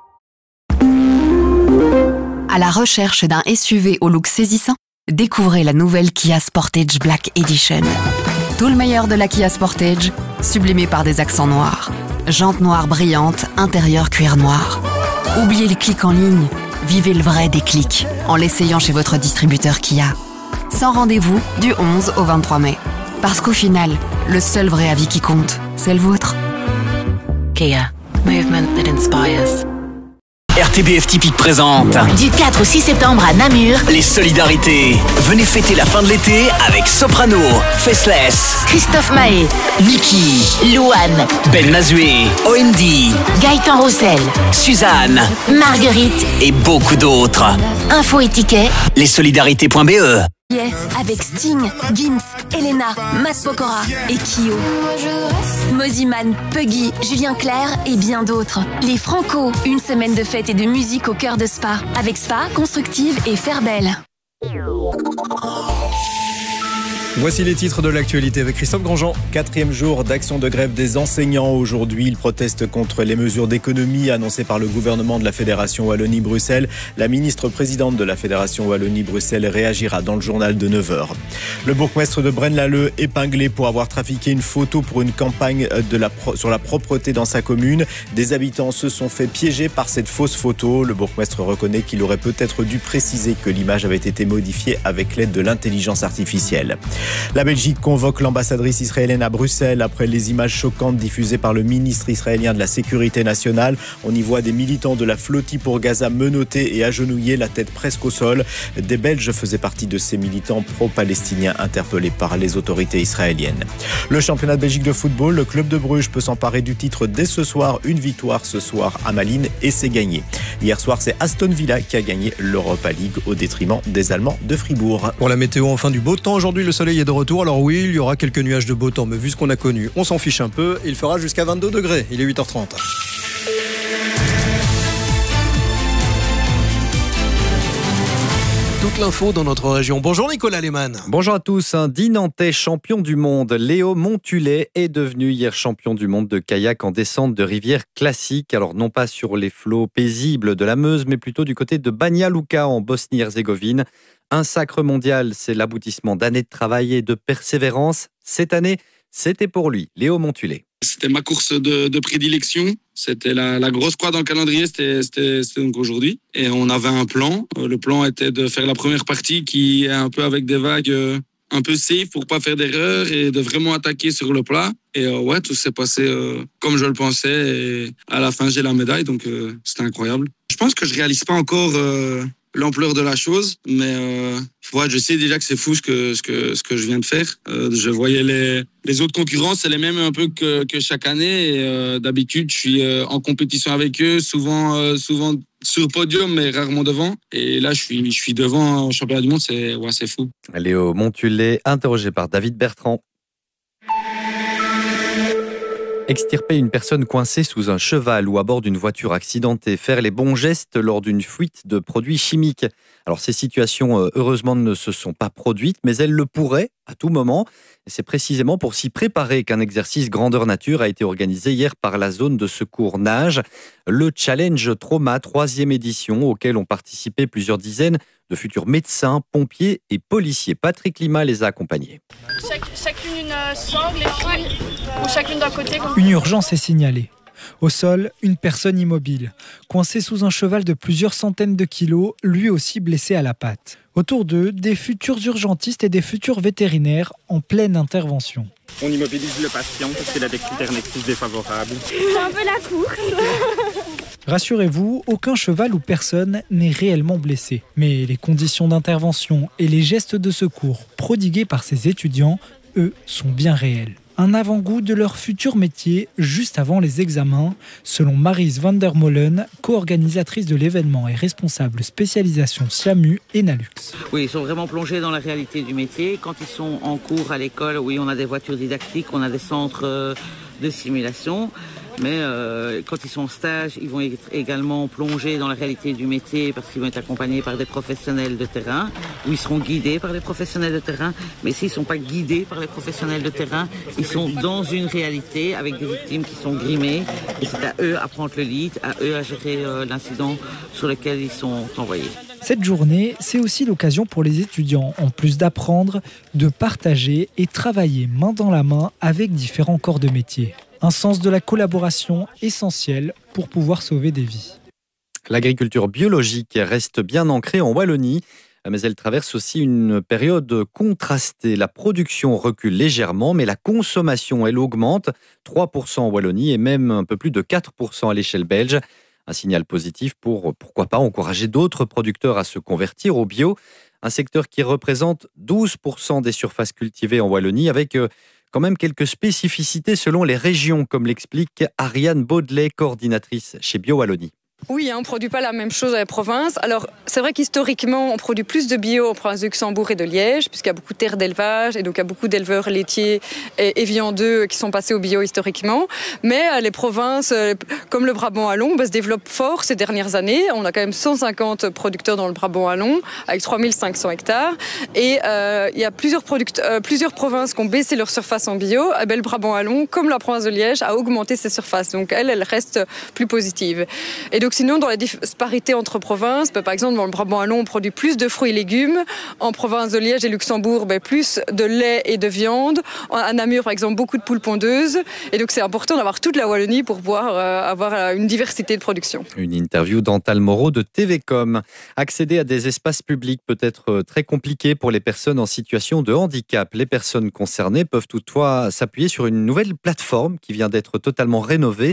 À la recherche d'un SUV au look saisissant, découvrez la nouvelle Kia Sportage Black Edition. Tout le meilleur de la Kia Sportage, sublimé par des accents noirs. Jantes noires brillantes, intérieur cuir noir. Oubliez les clics en ligne, vivez le vrai déclic en l'essayant chez votre distributeur Kia. Sans rendez-vous du 11 au 23 mai. Parce qu'au final, le seul vrai avis qui compte, c'est le vôtre. Kia. Movement that inspires. RTBF Typique présente Du 4 au 6 septembre à Namur, les solidarités. Venez fêter la fin de l'été avec Soprano, Faceless, Christophe Mahé, Niki, Louane, Ben Mazué, OMD, Gaëtan Roussel, Suzanne, Marguerite et beaucoup d'autres. Info et tickets, lessolidarités.be. Avec Sting, Gims, Elena, Matt Pokora et Kyo. Moziman, Puggy, Julien Clerc et bien d'autres. Les Franco, une semaine de fête et de musique au cœur de Spa. Avec Spa, Constructive et Fairbelle. Voici les titres de l'actualité avec Christophe Grandjean. 4e jour d'action de grève des enseignants aujourd'hui. Ils protestent contre les mesures d'économie annoncées par le gouvernement de la Fédération Wallonie-Bruxelles. La ministre-présidente de la Fédération Wallonie-Bruxelles réagira dans le journal de 9h. Le bourgmestre de Braine-l'Alleud épinglé pour avoir trafiqué une photo pour une campagne sur la propreté dans sa commune. Des habitants se sont fait piéger par cette fausse photo. Le bourgmestre reconnaît qu'il aurait peut-être dû préciser que l'image avait été modifiée avec l'aide de l'intelligence artificielle. La Belgique convoque l'ambassadrice israélienne à Bruxelles après les images choquantes diffusées par le ministre israélien de la Sécurité nationale. On y voit des militants de la flottille pour Gaza menottés et agenouillés, la tête presque au sol. Des Belges faisaient partie de ces militants pro-palestiniens interpellés par les autorités israéliennes. Le championnat de Belgique de football, le club de Bruges peut s'emparer du titre dès ce soir. Une victoire ce soir à Malines et c'est gagné. Hier soir, c'est Aston Villa qui a gagné l'Europa League au détriment des Allemands de Fribourg. Pour la météo, enfin du beau temps. Aujourd'hui, le soleil est de retour. Alors oui, il y aura quelques nuages de beau temps, mais vu ce qu'on a connu, on s'en fiche un peu. Il fera jusqu'à 22 degrés. Il est 8h30. Toute l'info dans notre région. Bonjour Nicolas Lehmann. Bonjour à tous. Un Dinantais champion du monde, Léo Montullet, est devenu hier champion du monde de kayak en descente de rivière classique. Alors non pas sur les flots paisibles de la Meuse, mais plutôt du côté de Banja Luka en Bosnie-Herzégovine. Un sacre mondial, c'est l'aboutissement d'années de travail et de persévérance. Cette année, c'était pour lui, Léo Montullet. C'était ma course de prédilection. C'était la grosse croix dans le calendrier, c'était donc aujourd'hui. Et on avait un plan. Le plan était de faire la première partie qui est un peu avec des vagues un peu safe pour pas faire d'erreur et de vraiment attaquer sur le plat. Et ouais, tout s'est passé comme je le pensais. Et à la fin, j'ai la médaille, donc c'était incroyable. Je pense que je réalise pas encore l'ampleur de la chose, mais ouais, je sais déjà que c'est fou ce que je viens de faire. Je voyais les autres concurrents, c'est les mêmes un peu que chaque année. Et d'habitude, je suis en compétition avec eux, souvent sur le podium, mais rarement devant. Et là, je suis devant au championnat du monde, c'est fou. Léo Montullet, interrogé par David Bertrand. Extirper une personne coincée sous un cheval ou à bord d'une voiture accidentée, faire les bons gestes lors d'une fuite de produits chimiques. Alors ces situations, heureusement, ne se sont pas produites, mais elles le pourraient à tout moment. Et c'est précisément pour s'y préparer qu'un exercice grandeur nature a été organisé hier par la zone de secours nage. Le Challenge Trauma, 3e édition, auquel ont participé plusieurs dizaines de futurs médecins, pompiers et policiers. Patrick Lima les a accompagnés. Chacune une sangle ou chacune d'un côté. Une urgence est signalée. Au sol, une personne immobile, coincée sous un cheval de plusieurs centaines de kilos, lui aussi blessé à la patte. Autour d'eux, des futurs urgentistes et des futurs vétérinaires en pleine intervention. On immobilise le patient parce qu'il a des critères nexus défavorables. C'est un peu la course. Rassurez-vous, aucun cheval ou personne n'est réellement blessé. Mais les conditions d'intervention et les gestes de secours prodigués par ces étudiants, eux, sont bien réels. Un avant-goût de leur futur métier juste avant les examens, selon Maryse van der Molen, co-organisatrice de l'événement et responsable spécialisation SIAMU et NALUX. Oui, ils sont vraiment plongés dans la réalité du métier. Quand ils sont en cours à l'école, oui, on a des voitures didactiques, on a des centres de simulation. Mais quand ils sont en stage, ils vont être également plongés dans la réalité du métier parce qu'ils vont être accompagnés par des professionnels de terrain ou ils seront guidés par les professionnels de terrain. Mais s'ils ne sont pas guidés par les professionnels de terrain, ils sont dans une réalité avec des victimes qui sont grimées et c'est à eux à prendre le lead, à eux à gérer l'incident sur lequel ils sont envoyés. Cette journée, c'est aussi l'occasion pour les étudiants, en plus d'apprendre, de partager et travailler main dans la main avec différents corps de métier. Un sens de la collaboration essentiel pour pouvoir sauver des vies. L'agriculture biologique reste bien ancrée en Wallonie, mais elle traverse aussi une période contrastée. La production recule légèrement, mais la consommation, elle augmente. 3% en Wallonie et même un peu plus de 4% à l'échelle belge. Un signal positif pour, pourquoi pas, encourager d'autres producteurs à se convertir au bio. Un secteur qui représente 12% des surfaces cultivées en Wallonie, avec quand même quelques spécificités selon les régions, comme l'explique Ariane Baudelet, coordinatrice chez Bio Wallonie. Oui, on ne produit pas la même chose à la province. Alors, c'est vrai qu'historiquement, on produit plus de bio en province de Luxembourg et de Liège, puisqu'il y a beaucoup de terres d'élevage et donc il y a beaucoup d'éleveurs laitiers et viandeux qui sont passés au bio historiquement. Mais les provinces, comme le Brabant wallon, se développent fort ces dernières années. On a quand même 150 producteurs dans le Brabant wallon, avec 3500 hectares. Et il y a plusieurs provinces qui ont baissé leur surface en bio. Et le Brabant wallon, comme la province de Liège, a augmenté ses surfaces. Donc elle reste plus positive. Et donc, donc sinon, dans la disparité entre provinces, par exemple, dans le Brabant wallon, on produit plus de fruits et légumes. En province de Liège et Luxembourg, plus de lait et de viande. À Namur, par exemple, beaucoup de poules pondeuses. Et donc, c'est important d'avoir toute la Wallonie pour pouvoir avoir une diversité de production. Une interview d'Antal Moreau de TVcom. Accéder à des espaces publics peut être très compliqué pour les personnes en situation de handicap. Les personnes concernées peuvent toutefois s'appuyer sur une nouvelle plateforme qui vient d'être totalement rénovée,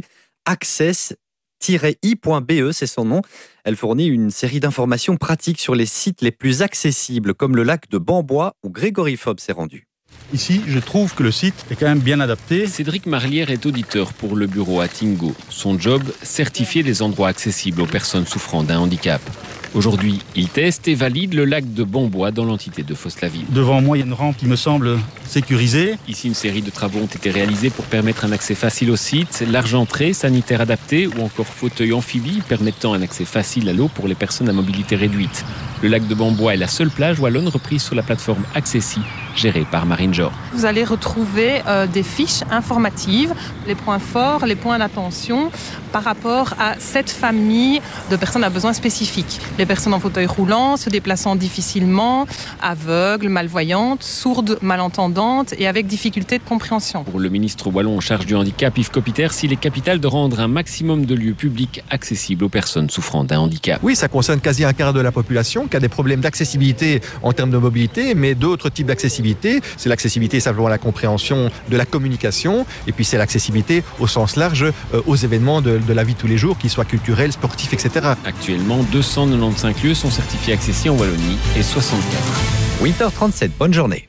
access-i.be, c'est son nom. Elle fournit une série d'informations pratiques sur les sites les plus accessibles, comme le lac de Bambois où Grégory Fobb s'est rendu. Ici, je trouve que le site est quand même bien adapté. Cédric Marlière est auditeur pour le bureau à Tingo. Son job, certifier les endroits accessibles aux personnes souffrant d'un handicap. Aujourd'hui, il teste et valide le lac de Bambois dans l'entité de Fosse-la-Ville. Devant moi, il y a une rampe qui me semble sécurisée. Ici, une série de travaux ont été réalisés pour permettre un accès facile au site, large entrée, sanitaire adapté ou encore fauteuil amphibie permettant un accès facile à l'eau pour les personnes à mobilité réduite. Le lac de Bambois est la seule plage wallonne reprise sur la plateforme Accessi, gérée par Marine Jor. Vous allez retrouver des fiches informatives, les points forts, les points d'attention par rapport à cette famille de personnes à besoins spécifiques. Les personnes en fauteuil roulant, se déplaçant difficilement, aveugles, malvoyantes, sourdes, malentendantes et avec difficultés de compréhension. Pour le ministre wallon en charge du handicap, Yves Copiter, il est capital de rendre un maximum de lieux publics accessibles aux personnes souffrant d'un handicap. Oui, ça concerne quasi un quart de la population qui a des problèmes d'accessibilité en termes de mobilité, mais d'autres types d'accessibilité. C'est l'accessibilité simplement à la compréhension de la communication, et puis c'est l'accessibilité au sens large aux événements de la vie de tous les jours, qu'ils soient culturels, sportifs, etc. Actuellement, 295 lieux sont certifiés accessibles en Wallonie et 64. 8h37, bonne journée.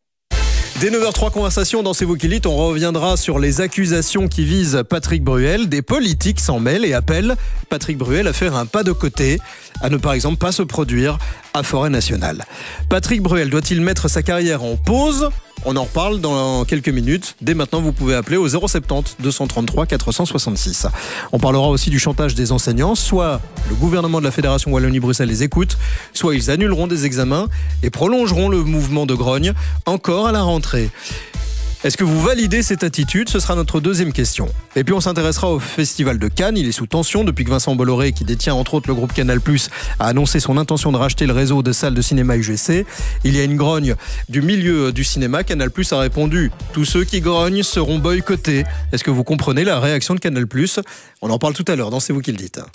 Dès 9h03, conversation dans C'est vous qui dites. On reviendra sur les accusations qui visent Patrick Bruel. Des politiques s'en mêlent et appellent Patrick Bruel à faire un pas de côté, à ne par exemple pas se produire à Forêt Nationale. Patrick Bruel doit-il mettre sa carrière en pause ? On en reparle dans quelques minutes. Dès maintenant, vous pouvez appeler au 070 233 466. On parlera aussi du chantage des enseignants. Soit le gouvernement de la Fédération Wallonie-Bruxelles les écoute, soit ils annuleront des examens et prolongeront le mouvement de grogne encore à la rentrée. Est-ce que vous validez cette attitude ? Ce sera notre deuxième question. Et puis on s'intéressera au Festival de Cannes. Il est sous tension depuis que Vincent Bolloré, qui détient entre autres le groupe Canal+, a annoncé son intention de racheter le réseau de salles de cinéma UGC. Il y a une grogne du milieu du cinéma. Canal+ a répondu « Tous ceux qui grognent seront boycottés ». Est-ce que vous comprenez la réaction de Canal+? On en parle tout à l'heure dans C'est vous qui le dites.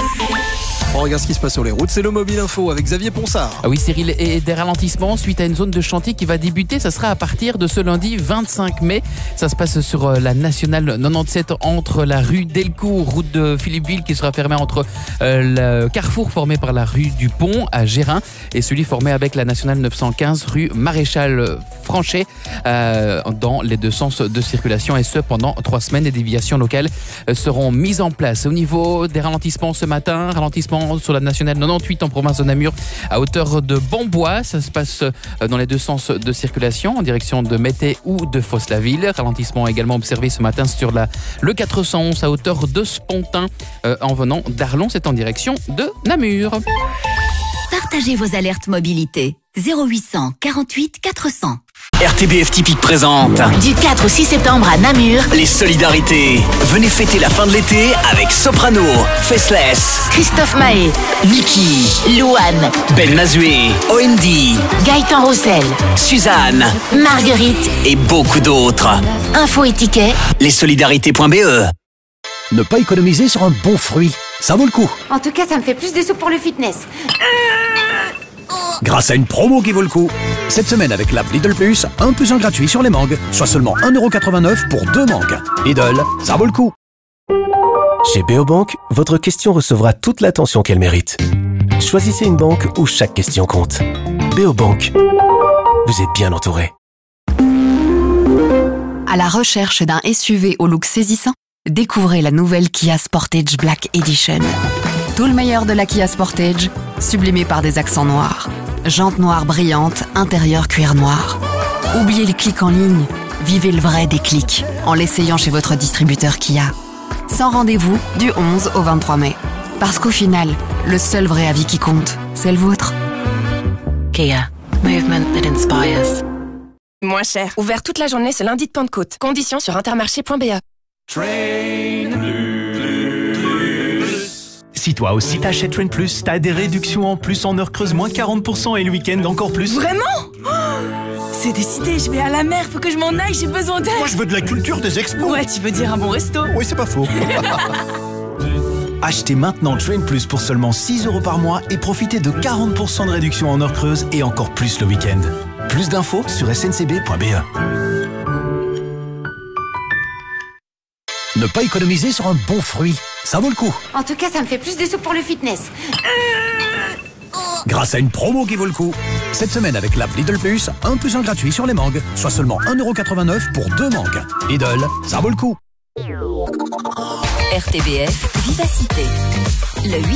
On regarde ce qui se passe sur les routes, c'est le Mobile Info avec Xavier Ponsard. Ah oui Cyril, et des ralentissements suite à une zone de chantier qui va débuter, ça sera à partir de ce lundi 25 mai. Ça se passe sur la nationale 97 entre la rue Delcourt, route de Philippeville qui sera fermée entre le carrefour formé par la rue du Pont à Gérin et celui formé avec la nationale 915 rue Maréchal Franchet dans les deux sens de circulation et ce pendant 3 semaines. Des déviations locales seront mises en place. Au niveau des ralentissements ce matin, ralentissement sur la nationale 98 en province de Namur à hauteur de Bambois. Ça se passe dans les deux sens de circulation en direction de Mété ou de Fosse-la-Ville. Ralentissement également observé ce matin sur le 411 à hauteur de Spontin en venant d'Arlon. C'est en direction de Namur. Partagez vos alertes mobilité. 0800 48 400. RTBF Typique présente Du 4 au 6 septembre à Namur, les solidarités. Venez fêter la fin de l'été avec Soprano, Faceless, Christophe Mahé, Niki, Louane, Ben Mazué, OMD, Gaëtan Roussel, Suzanne, Marguerite et beaucoup d'autres. Info et tickets, lessolidarités.be. Ne pas économiser sur un bon fruit, ça vaut le coup. En tout cas, ça me fait plus de sous pour le fitness. Grâce à une promo qui vaut le coup. Cette semaine avec l'app Lidl Plus, 1 + 1 gratuit sur les mangues, soit seulement 1,89€ pour 2 mangues. Lidl, ça vaut le coup. Chez Beobank, votre question recevra toute l'attention qu'elle mérite. Choisissez une banque où chaque question compte. Beobank, vous êtes bien entouré. À la recherche d'un SUV au look saisissant, découvrez la nouvelle Kia Sportage Black Edition. Tout le meilleur de la Kia Sportage, sublimé par des accents noirs. Jantes noires brillantes, intérieur cuir noir. Oubliez les clics en ligne, vivez le vrai déclic en l'essayant chez votre distributeur Kia. Sans rendez-vous du 11 au 23 mai. Parce qu'au final, le seul vrai avis qui compte, c'est le vôtre. Kia, movement that inspires. Moins cher. Ouvert toute la journée ce lundi de Pentecôte. Conditions sur intermarché.be. Si toi aussi t'achètes Train Plus, t'as des réductions en plus en heures creuses, moins 40% et le week-end encore plus. Vraiment ? C'est décidé, je vais à la mer, faut que je m'en aille, j'ai besoin d'aide. Moi je veux de la culture des expos. Ouais, tu veux dire un bon resto. Oui, c'est pas faux. Achetez maintenant Train Plus pour seulement 6 € par mois et profitez de 40% de réduction en heures creuses et encore plus le week-end. Plus d'infos sur sncb.be. Ne pas économiser sur un bon fruit, ça vaut le coup. En tout cas, ça me fait plus de sous pour le fitness. Grâce à une promo qui vaut le coup. Cette semaine avec l'app Lidl Plus, 1 + 1 gratuit sur les mangues, soit seulement 1,89 € pour 2 mangues. Lidl, ça vaut le coup. RTBF Vivacité, le 8-9.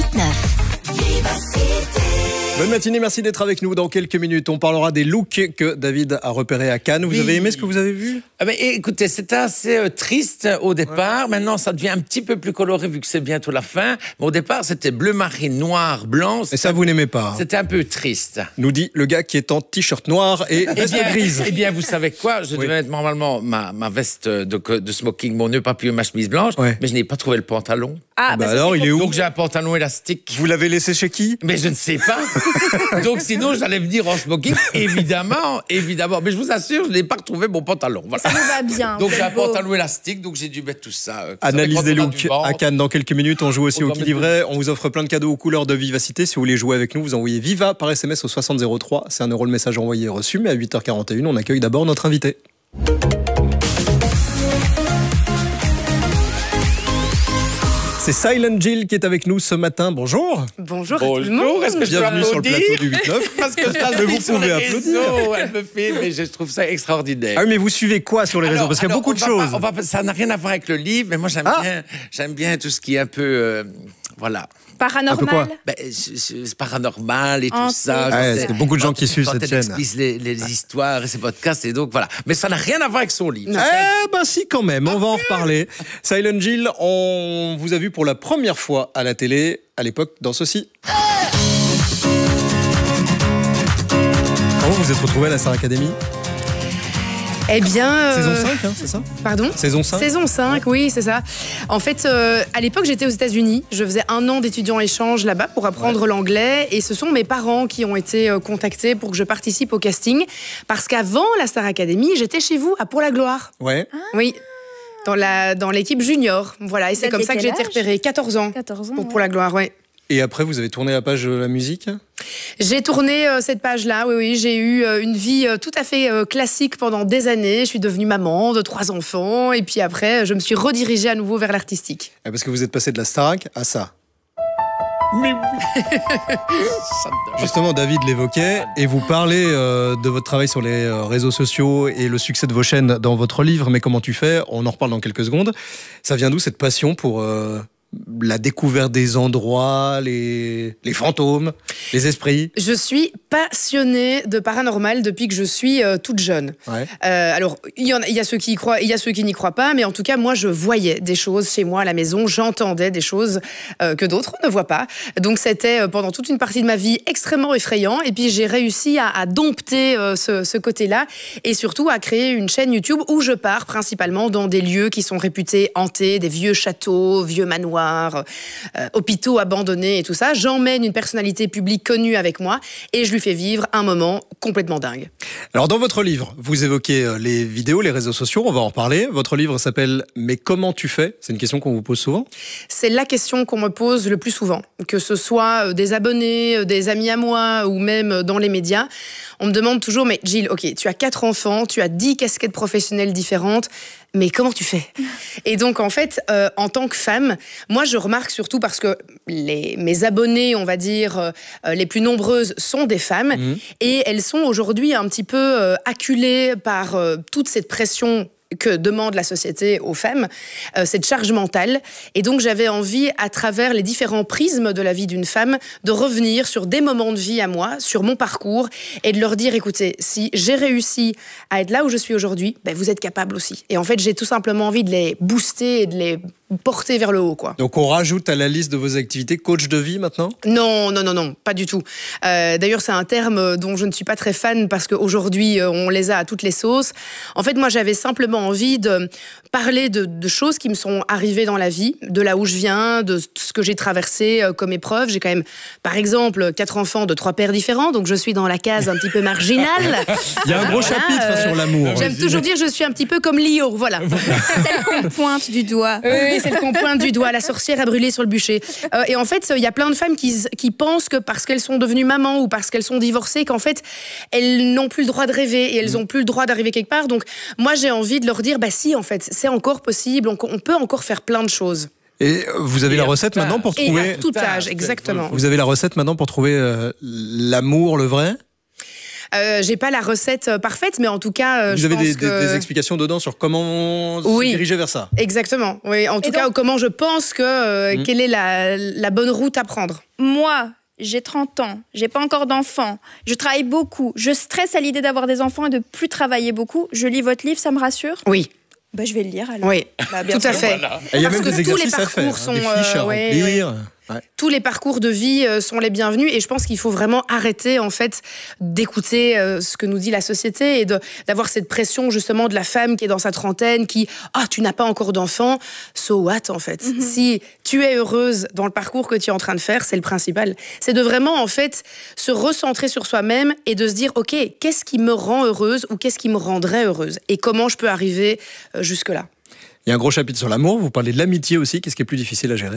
Bonne matinée, merci d'être avec nous. Dans quelques minutes, on parlera des looks que David a repérés à Cannes. Vous avez aimé ce que vous avez vu ? Écoutez, c'était assez triste au départ. Ouais. Maintenant, ça devient un petit peu plus coloré vu que c'est bientôt la fin. Mais au départ, c'était bleu marine, noir, blanc. Et ça, vous n'aimez pas ? C'était un peu triste. Nous dit le gars qui est en t-shirt noir et veste grise. Eh bien, vous savez quoi ? Je devais mettre normalement ma veste de smoking, mon nœud papillon, ma chemise blanche, mais je n'ai pas trouvé le pantalon. Ah, bah alors, il est où ? Donc, j'ai un pantalon élastique. Vous l'avez laissé chez qui ? Mais je ne sais pas. Donc, sinon, j'allais venir en smoking, évidemment. Mais je vous assure, je n'ai pas retrouvé mon pantalon. Voilà. Ça nous va bien. Donc, j'ai un pantalon élastique, donc j'ai dû mettre tout ça. Analyse des looks à Cannes dans quelques minutes. On joue aussi au Qui dit vrai. On vous offre plein de cadeaux aux couleurs de Vivacité. Si vous voulez jouer avec nous, vous envoyez Viva par SMS au 6003. C'est 1 € le message envoyé et reçu. Mais à 8h41, on accueille d'abord notre invité. C'est Silent Jill qui est avec nous ce matin. Bonjour. Bonjour. Bonjour. Est-ce que bienvenue sur le plateau du 8-9. Parce que vous pouvez applaudir. Elle me fait, mais je trouve ça extraordinaire. Ah oui, mais vous suivez quoi sur les réseaux ? Parce qu'il y a beaucoup de choses. Ça n'a rien à voir avec le livre, mais moi j'aime bien tout ce qui est un peu, voilà. Paranormal. C'est paranormal et tout ça. C'est beaucoup de gens qui suivent cette chaîne. Explique les histoires et ces podcasts, et donc voilà. Mais ça n'a rien à voir avec son livre. Si, quand même, on va en reparler. Silent Jill, on vous a vu pour la première fois à la télé, à l'époque, dans ceci. Comment vous êtes retrouvé à la Star Academy ? Eh bien... Saison 5, c'est ça ? Pardon ? Saison 5 ? Saison 5, oui, c'est ça. En fait, à l'époque, j'étais aux États-Unis. Je faisais 1 an d'étudiant échange là-bas pour apprendre l'anglais. Et ce sont mes parents qui ont été contactés pour que je participe au casting. Parce qu'avant la Star Academy, j'étais chez vous, à Pour-la-Gloire. Ouais. Oui. Dans l'équipe junior. Voilà, et c'est comme ça que j'ai été repérée. 14 ans. 14 ans pour la gloire, ouais. Et après, vous avez tourné la page de la musique ? J'ai tourné cette page-là, oui. J'ai eu une vie tout à fait classique pendant des années. Je suis devenue maman de 3 enfants. Et puis après, je me suis redirigée à nouveau vers l'artistique. Parce que vous êtes passé de la Starac à ça. Mais oui. Justement, David l'évoquait, et vous parlez de votre travail sur les réseaux sociaux et le succès de vos chaînes dans votre livre. Mais comment tu fais ? On en reparle dans quelques secondes. Ça vient d'où cette passion pour la découverte des endroits, les fantômes, les esprits? Je suis passionnée de paranormal depuis que je suis toute jeune. Ouais. Alors, il y a ceux qui y croient, il y a ceux qui n'y croient pas, mais en tout cas, moi, je voyais des choses chez moi à la maison, j'entendais des choses que d'autres ne voient pas. Donc, c'était pendant toute une partie de ma vie extrêmement effrayant. Et puis, j'ai réussi à dompter ce côté-là et surtout à créer une chaîne YouTube où je pars principalement dans des lieux qui sont réputés hantés, des vieux châteaux, vieux manoirs, hôpitaux abandonnés et tout ça. J'emmène une personnalité publique connue avec moi et je lui fais vivre un moment complètement dingue. Alors dans votre livre, vous évoquez les vidéos, les réseaux sociaux, on va en reparler. Votre livre s'appelle « Mais comment tu fais ?» C'est une question qu'on vous pose souvent. C'est la question qu'on me pose le plus souvent, que ce soit des abonnés, des amis à moi ou même dans les médias. On me demande toujours « Mais Jill, ok, tu as 4 enfants, tu as 10 casquettes professionnelles différentes, mais comment tu fais ?» Et donc, en fait, en tant que femme, moi, je remarque surtout parce que mes abonnées, on va dire, les plus nombreuses sont des femmes. Mmh. Et elles sont aujourd'hui un petit peu acculées par toute cette pression que demande la société aux femmes, cette charge mentale. Et donc, j'avais envie, à travers les différents prismes de la vie d'une femme, de revenir sur des moments de vie à moi, sur mon parcours, et de leur dire, écoutez, si j'ai réussi à être là où je suis aujourd'hui, ben, vous êtes capables aussi. Et en fait, j'ai tout simplement envie de les booster et de les porter vers le haut, quoi. Donc on rajoute à la liste de vos activités coach de vie maintenant ? Non, pas du tout. D'ailleurs, c'est un terme dont je ne suis pas très fan parce qu'aujourd'hui, on les a à toutes les sauces. En fait, moi, j'avais simplement envie de parler de choses qui me sont arrivées dans la vie, de là où je viens, de ce que j'ai traversé comme épreuve. J'ai quand même, par exemple, 4 enfants de 3 pères différents, donc je suis dans la case un petit peu marginale. Il y a un gros chapitre sur l'amour. J'aime toujours dire je suis un petit peu comme Lio, voilà. Celle qu'on pointe du doigt. Oui, celle qu'on pointe du doigt, la sorcière a brûlé sur le bûcher. Et en fait, il y a plein de femmes qui pensent que parce qu'elles sont devenues mamans ou parce qu'elles sont divorcées, qu'en fait, elles n'ont plus le droit de rêver et elles n'ont plus le droit d'arriver quelque part. Donc, moi, j'ai envie de leur dire, si, en fait, c'est encore possible, on peut encore faire plein de choses. Et vous avez la recette maintenant pour trouver... Et à tout âge, exactement. Vous avez la recette maintenant pour trouver l'amour, le vrai ? J'ai pas la recette parfaite, mais en tout cas, vous avez des explications dedans sur comment se diriger vers ça. Exactement. Oui, en tout cas, comment je pense que quelle est la bonne route à prendre. Moi, j'ai 30 ans, j'ai pas encore d'enfants, je travaille beaucoup, je stresse à l'idée d'avoir des enfants et de plus travailler beaucoup. Je lis votre livre, ça me rassure ? Oui. Je vais le lire alors. Oui, bien tout à fait. Voilà. Il y a même des exercices à faire, des fiches à remplir. Ouais. Tous les parcours de vie sont les bienvenus et je pense qu'il faut vraiment arrêter en fait d'écouter ce que nous dit la société et d'avoir cette pression justement de la femme qui est dans sa trentaine qui tu n'as pas encore d'enfant, so what en fait. Si tu es heureuse dans le parcours que tu es en train de faire, c'est le principal. C'est de vraiment en fait se recentrer sur soi-même et de se dire ok, qu'est-ce qui me rend heureuse ou qu'est-ce qui me rendrait heureuse et comment je peux arriver jusque là. Il y a un gros chapitre sur l'amour, vous parlez de l'amitié aussi, qu'est-ce qui est plus difficile à gérer ?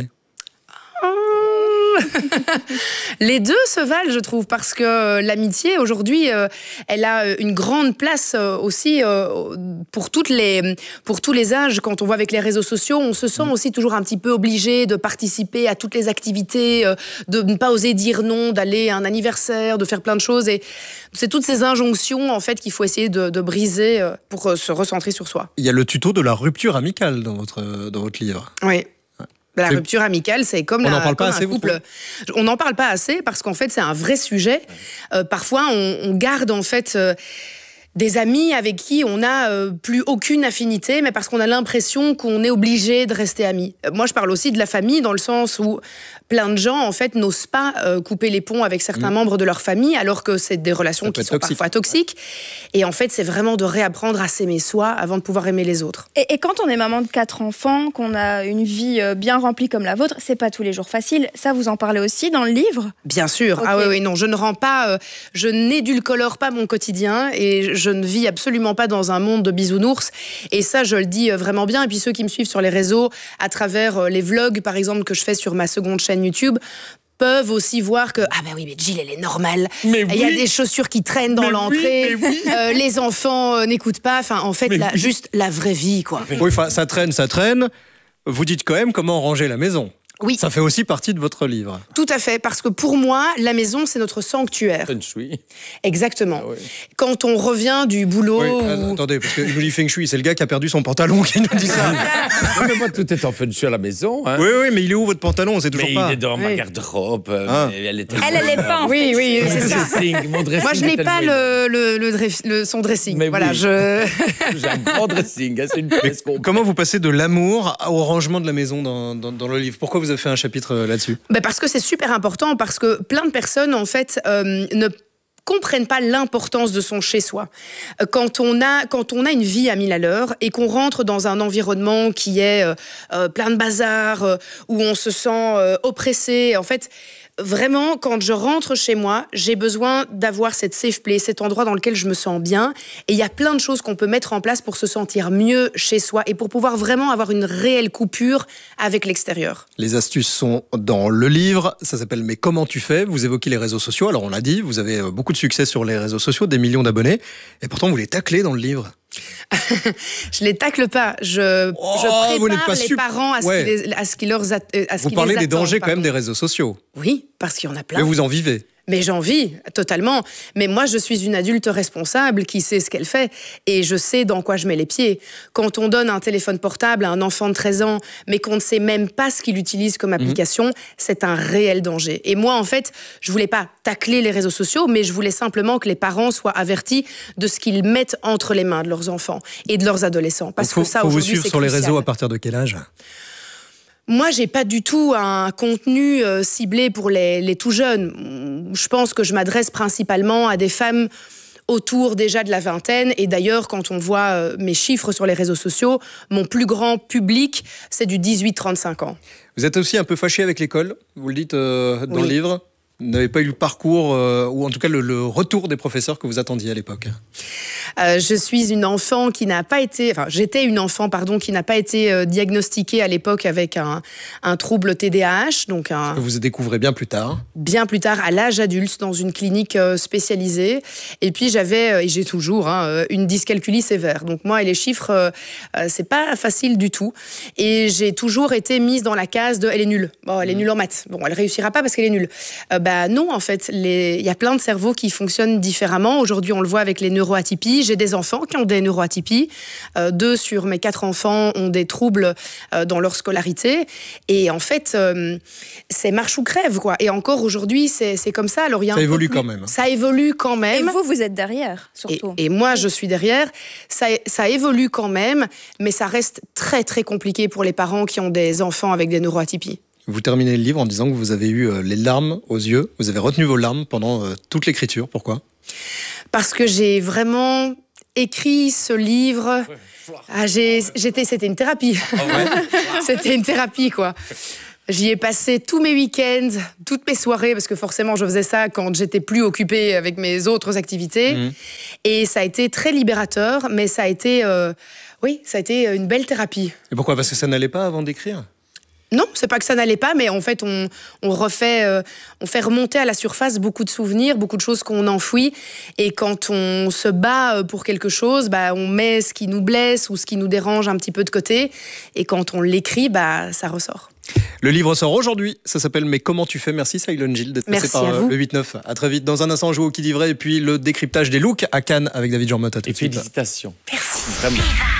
Les deux se valent, je trouve, parce que l'amitié, aujourd'hui, elle a une grande place aussi pour tous les âges. Quand on voit avec les réseaux sociaux, on se sent aussi toujours un petit peu obligé de participer à toutes les activités, de ne pas oser dire non, d'aller à un anniversaire, de faire plein de choses. Et c'est toutes ces injonctions, en fait, qu'il faut essayer de briser pour se recentrer sur soi. Il y a le tuto de la rupture amicale dans votre livre. Oui. La rupture amicale, c'est comme on n'en parle pas un assez, couple. On n'en parle pas assez parce qu'en fait, c'est un vrai sujet. Parfois, on garde en fait des amis avec qui on n'a plus aucune affinité, mais parce qu'on a l'impression qu'on est obligé de rester amis. Moi, je parle aussi de la famille dans le sens où plein de gens, en fait, n'osent pas couper les ponts avec certains membres de leur famille, alors que c'est des relations qui sont parfois toxiques. Et en fait, c'est vraiment de réapprendre à s'aimer soi avant de pouvoir aimer les autres. Et quand on est maman de 4 enfants, qu'on a une vie bien remplie comme la vôtre, c'est pas tous les jours facile. Ça, vous en parlez aussi dans le livre ? Bien sûr. Okay. Ah oui, non, je ne rends pas, je n'édulcore pas mon quotidien et je ne vis absolument pas dans un monde de bisounours. Et ça, je le dis vraiment bien. Et puis ceux qui me suivent sur les réseaux, à travers les vlogs, par exemple, que je fais sur ma seconde chaîne YouTube, peuvent aussi voir que mais Jill, elle est normale. Il y a des chaussures qui traînent dans l'entrée. Les enfants n'écoutent pas. Enfin, en fait, juste la vraie vie, quoi. Oui, ça traîne. Vous dites quand même comment ranger la maison. Oui. Ça fait aussi partie de votre livre. Tout à fait, parce que pour moi, la maison, c'est notre sanctuaire. Feng shui. Exactement. Ah oui. Quand on revient du boulot... Oui, attendez, parce que nous dit Feng Shui, c'est le gars qui a perdu son pantalon qui nous dit ça. Mais moi, tout est en Feng Shui à la maison. Hein. Oui, mais il est où votre pantalon? On sait toujours pas. Il est dans ma garde-robe. Elle est pas en fait. Oui, c'est ça. Mon dressing. Moi, je n'ai pas son dressing. Mais voilà, j'ai un grand dressing. C'est une pièce qu'on... Comment vous passez de l'amour au rangement de la maison dans le livre? Pourquoi vous avez fait un chapitre là-dessus? Parce que c'est super important, parce que plein de personnes, en fait, ne comprennent pas l'importance de son chez-soi. Quand on a une vie à 1000 à l'heure et qu'on rentre dans un environnement qui est plein de bazar, où on se sent oppressé, en fait... Vraiment, quand je rentre chez moi, j'ai besoin d'avoir cette safe place, cet endroit dans lequel je me sens bien. Et il y a plein de choses qu'on peut mettre en place pour se sentir mieux chez soi et pour pouvoir vraiment avoir une réelle coupure avec l'extérieur. Les astuces sont dans le livre. Ça s'appelle « Mais comment tu fais ?» Vous évoquez les réseaux sociaux. Alors on l'a dit, vous avez beaucoup de succès sur les réseaux sociaux, des millions d'abonnés. Et pourtant, vous les taclez dans le livre. Je les tacle pas. Je prépare les parents à ce qui leur attend. Vous parlez des dangers quand même des réseaux sociaux. Oui, parce qu'il y en a plein. Mais vous en vivez. Mais j'en vis, totalement. Mais moi, je suis une adulte responsable qui sait ce qu'elle fait. Et je sais dans quoi je mets les pieds. Quand on donne un téléphone portable à un enfant de 13 ans, mais qu'on ne sait même pas ce qu'il utilise comme application, c'est un réel danger. Et moi, en fait, je voulais pas tacler les réseaux sociaux, mais je voulais simplement que les parents soient avertis de ce qu'ils mettent entre les mains de leurs enfants et de leurs adolescents. Parce que ça, faut vous aujourd'hui, suivre c'est sur les crucial. réseaux à partir de quel âge ? Moi, j'ai pas du tout un contenu ciblé pour les tout jeunes. Je pense que je m'adresse principalement à des femmes autour déjà de la vingtaine. Et d'ailleurs, quand on voit mes chiffres sur les réseaux sociaux, mon plus grand public, c'est du 18-35 ans. Vous êtes aussi un peu fâché avec l'école, vous le dites dans le livre. Vous n'avez pas eu le parcours, ou en tout cas le retour des professeurs que vous attendiez à l'époque. Je suis une enfant qui n'a pas été... Enfin, j'étais une enfant, qui n'a pas été diagnostiquée à l'époque avec un trouble TDAH. Donc que vous découvrez bien plus tard. Bien plus tard, à l'âge adulte, dans une clinique spécialisée. Et puis j'avais, et j'ai toujours, une dyscalculie sévère. Donc moi et les chiffres, c'est pas facile du tout. Et j'ai toujours été mise dans la case de « elle est nulle ». Bon, elle est nulle en maths. Bon, elle réussira pas parce qu'elle est nulle. Non, en fait, il y a plein de cerveaux qui fonctionnent différemment. Aujourd'hui, on le voit avec les neuroatypies. J'ai des enfants qui ont des neuroatypies. 2 sur mes 4 enfants ont des troubles dans leur scolarité. Et en fait, c'est marche ou crève, quoi. Et encore aujourd'hui, c'est comme ça. Alors, ça évolue quand même. Ça évolue quand même. Et vous êtes derrière, surtout. Et moi, je suis derrière. Ça évolue quand même, mais ça reste très, très compliqué pour les parents qui ont des enfants avec des neuroatypies. Vous terminez le livre en disant que vous avez eu les larmes aux yeux. Vous avez retenu vos larmes pendant toute l'écriture. Pourquoi ? Parce que j'ai vraiment écrit ce livre. C'était une thérapie. Oh ouais. C'était une thérapie, quoi. J'y ai passé tous mes week-ends, toutes mes soirées, parce que forcément, je faisais ça quand j'étais plus occupée avec mes autres activités. Et ça a été très libérateur, mais ça a été une belle thérapie. Et pourquoi ? Parce que ça n'allait pas avant d'écrire ? Non, c'est pas que ça n'allait pas, mais en fait, on fait remonter à la surface beaucoup de souvenirs, beaucoup de choses qu'on enfouit. Et quand on se bat pour quelque chose, on met ce qui nous blesse ou ce qui nous dérange un petit peu de côté. Et quand on l'écrit, ça ressort. Le livre sort aujourd'hui, ça s'appelle « Mais comment tu fais ?» Merci Cylon Gilles d'être passé par le 8-9. À très vite. Dans un instant, on joue au qui dit vrai et puis le décryptage des looks à Cannes avec David Jean-Motte. Et félicitations. Merci. Vraiment.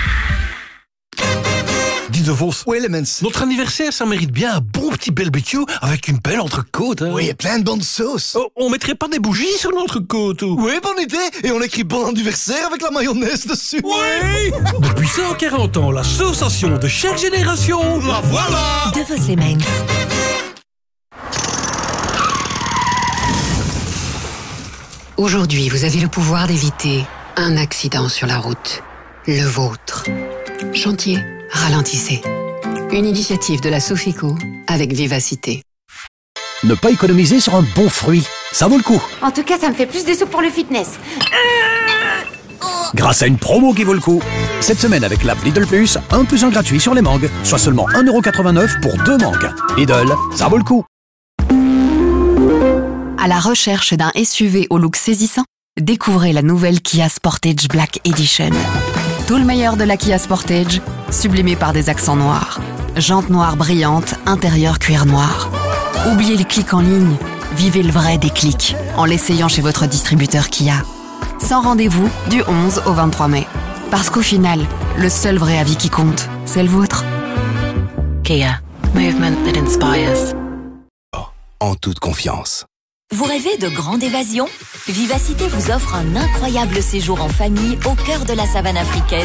Dis de Vos, Elements. Notre anniversaire, ça mérite bien un bon petit barbecue avec une belle entrecôte. Hein. Oui, et plein de bonnes sauces. Oh, on mettrait pas des bougies sur l'entrecôte ou... Oui, bonne idée. Et on écrit bon anniversaire avec la mayonnaise dessus. Oui. Depuis 140 ans, la sensation de chaque génération. La voilà. De Vos Elements. Aujourd'hui, vous avez le pouvoir d'éviter un accident sur la route. Le vôtre. Chantier. Ralentissez. Une initiative de la Sofico avec vivacité. Ne pas économiser sur un bon fruit, ça vaut le coup. En tout cas, ça me fait plus de sous pour le fitness. Grâce à une promo qui vaut le coup. Cette semaine avec l'app Lidl Plus, 1 + 1 gratuit sur les mangues, soit seulement 1,89 € pour 2 mangues. Lidl, ça vaut le coup. À la recherche d'un SUV au look saisissant, découvrez la nouvelle Kia Sportage Black Edition. Tout le meilleur de la Kia Sportage, sublimé par des accents noirs. Jantes noires brillantes, intérieur cuir noir. Oubliez les clics en ligne, vivez le vrai déclic en l'essayant chez votre distributeur Kia. Sans rendez-vous du 11 au 23 mai. Parce qu'au final, le seul vrai avis qui compte, c'est le vôtre. Kia. Movement that inspires. En toute confiance. Vous rêvez de grande évasion ? Vivacité vous offre un incroyable séjour en famille au cœur de la savane africaine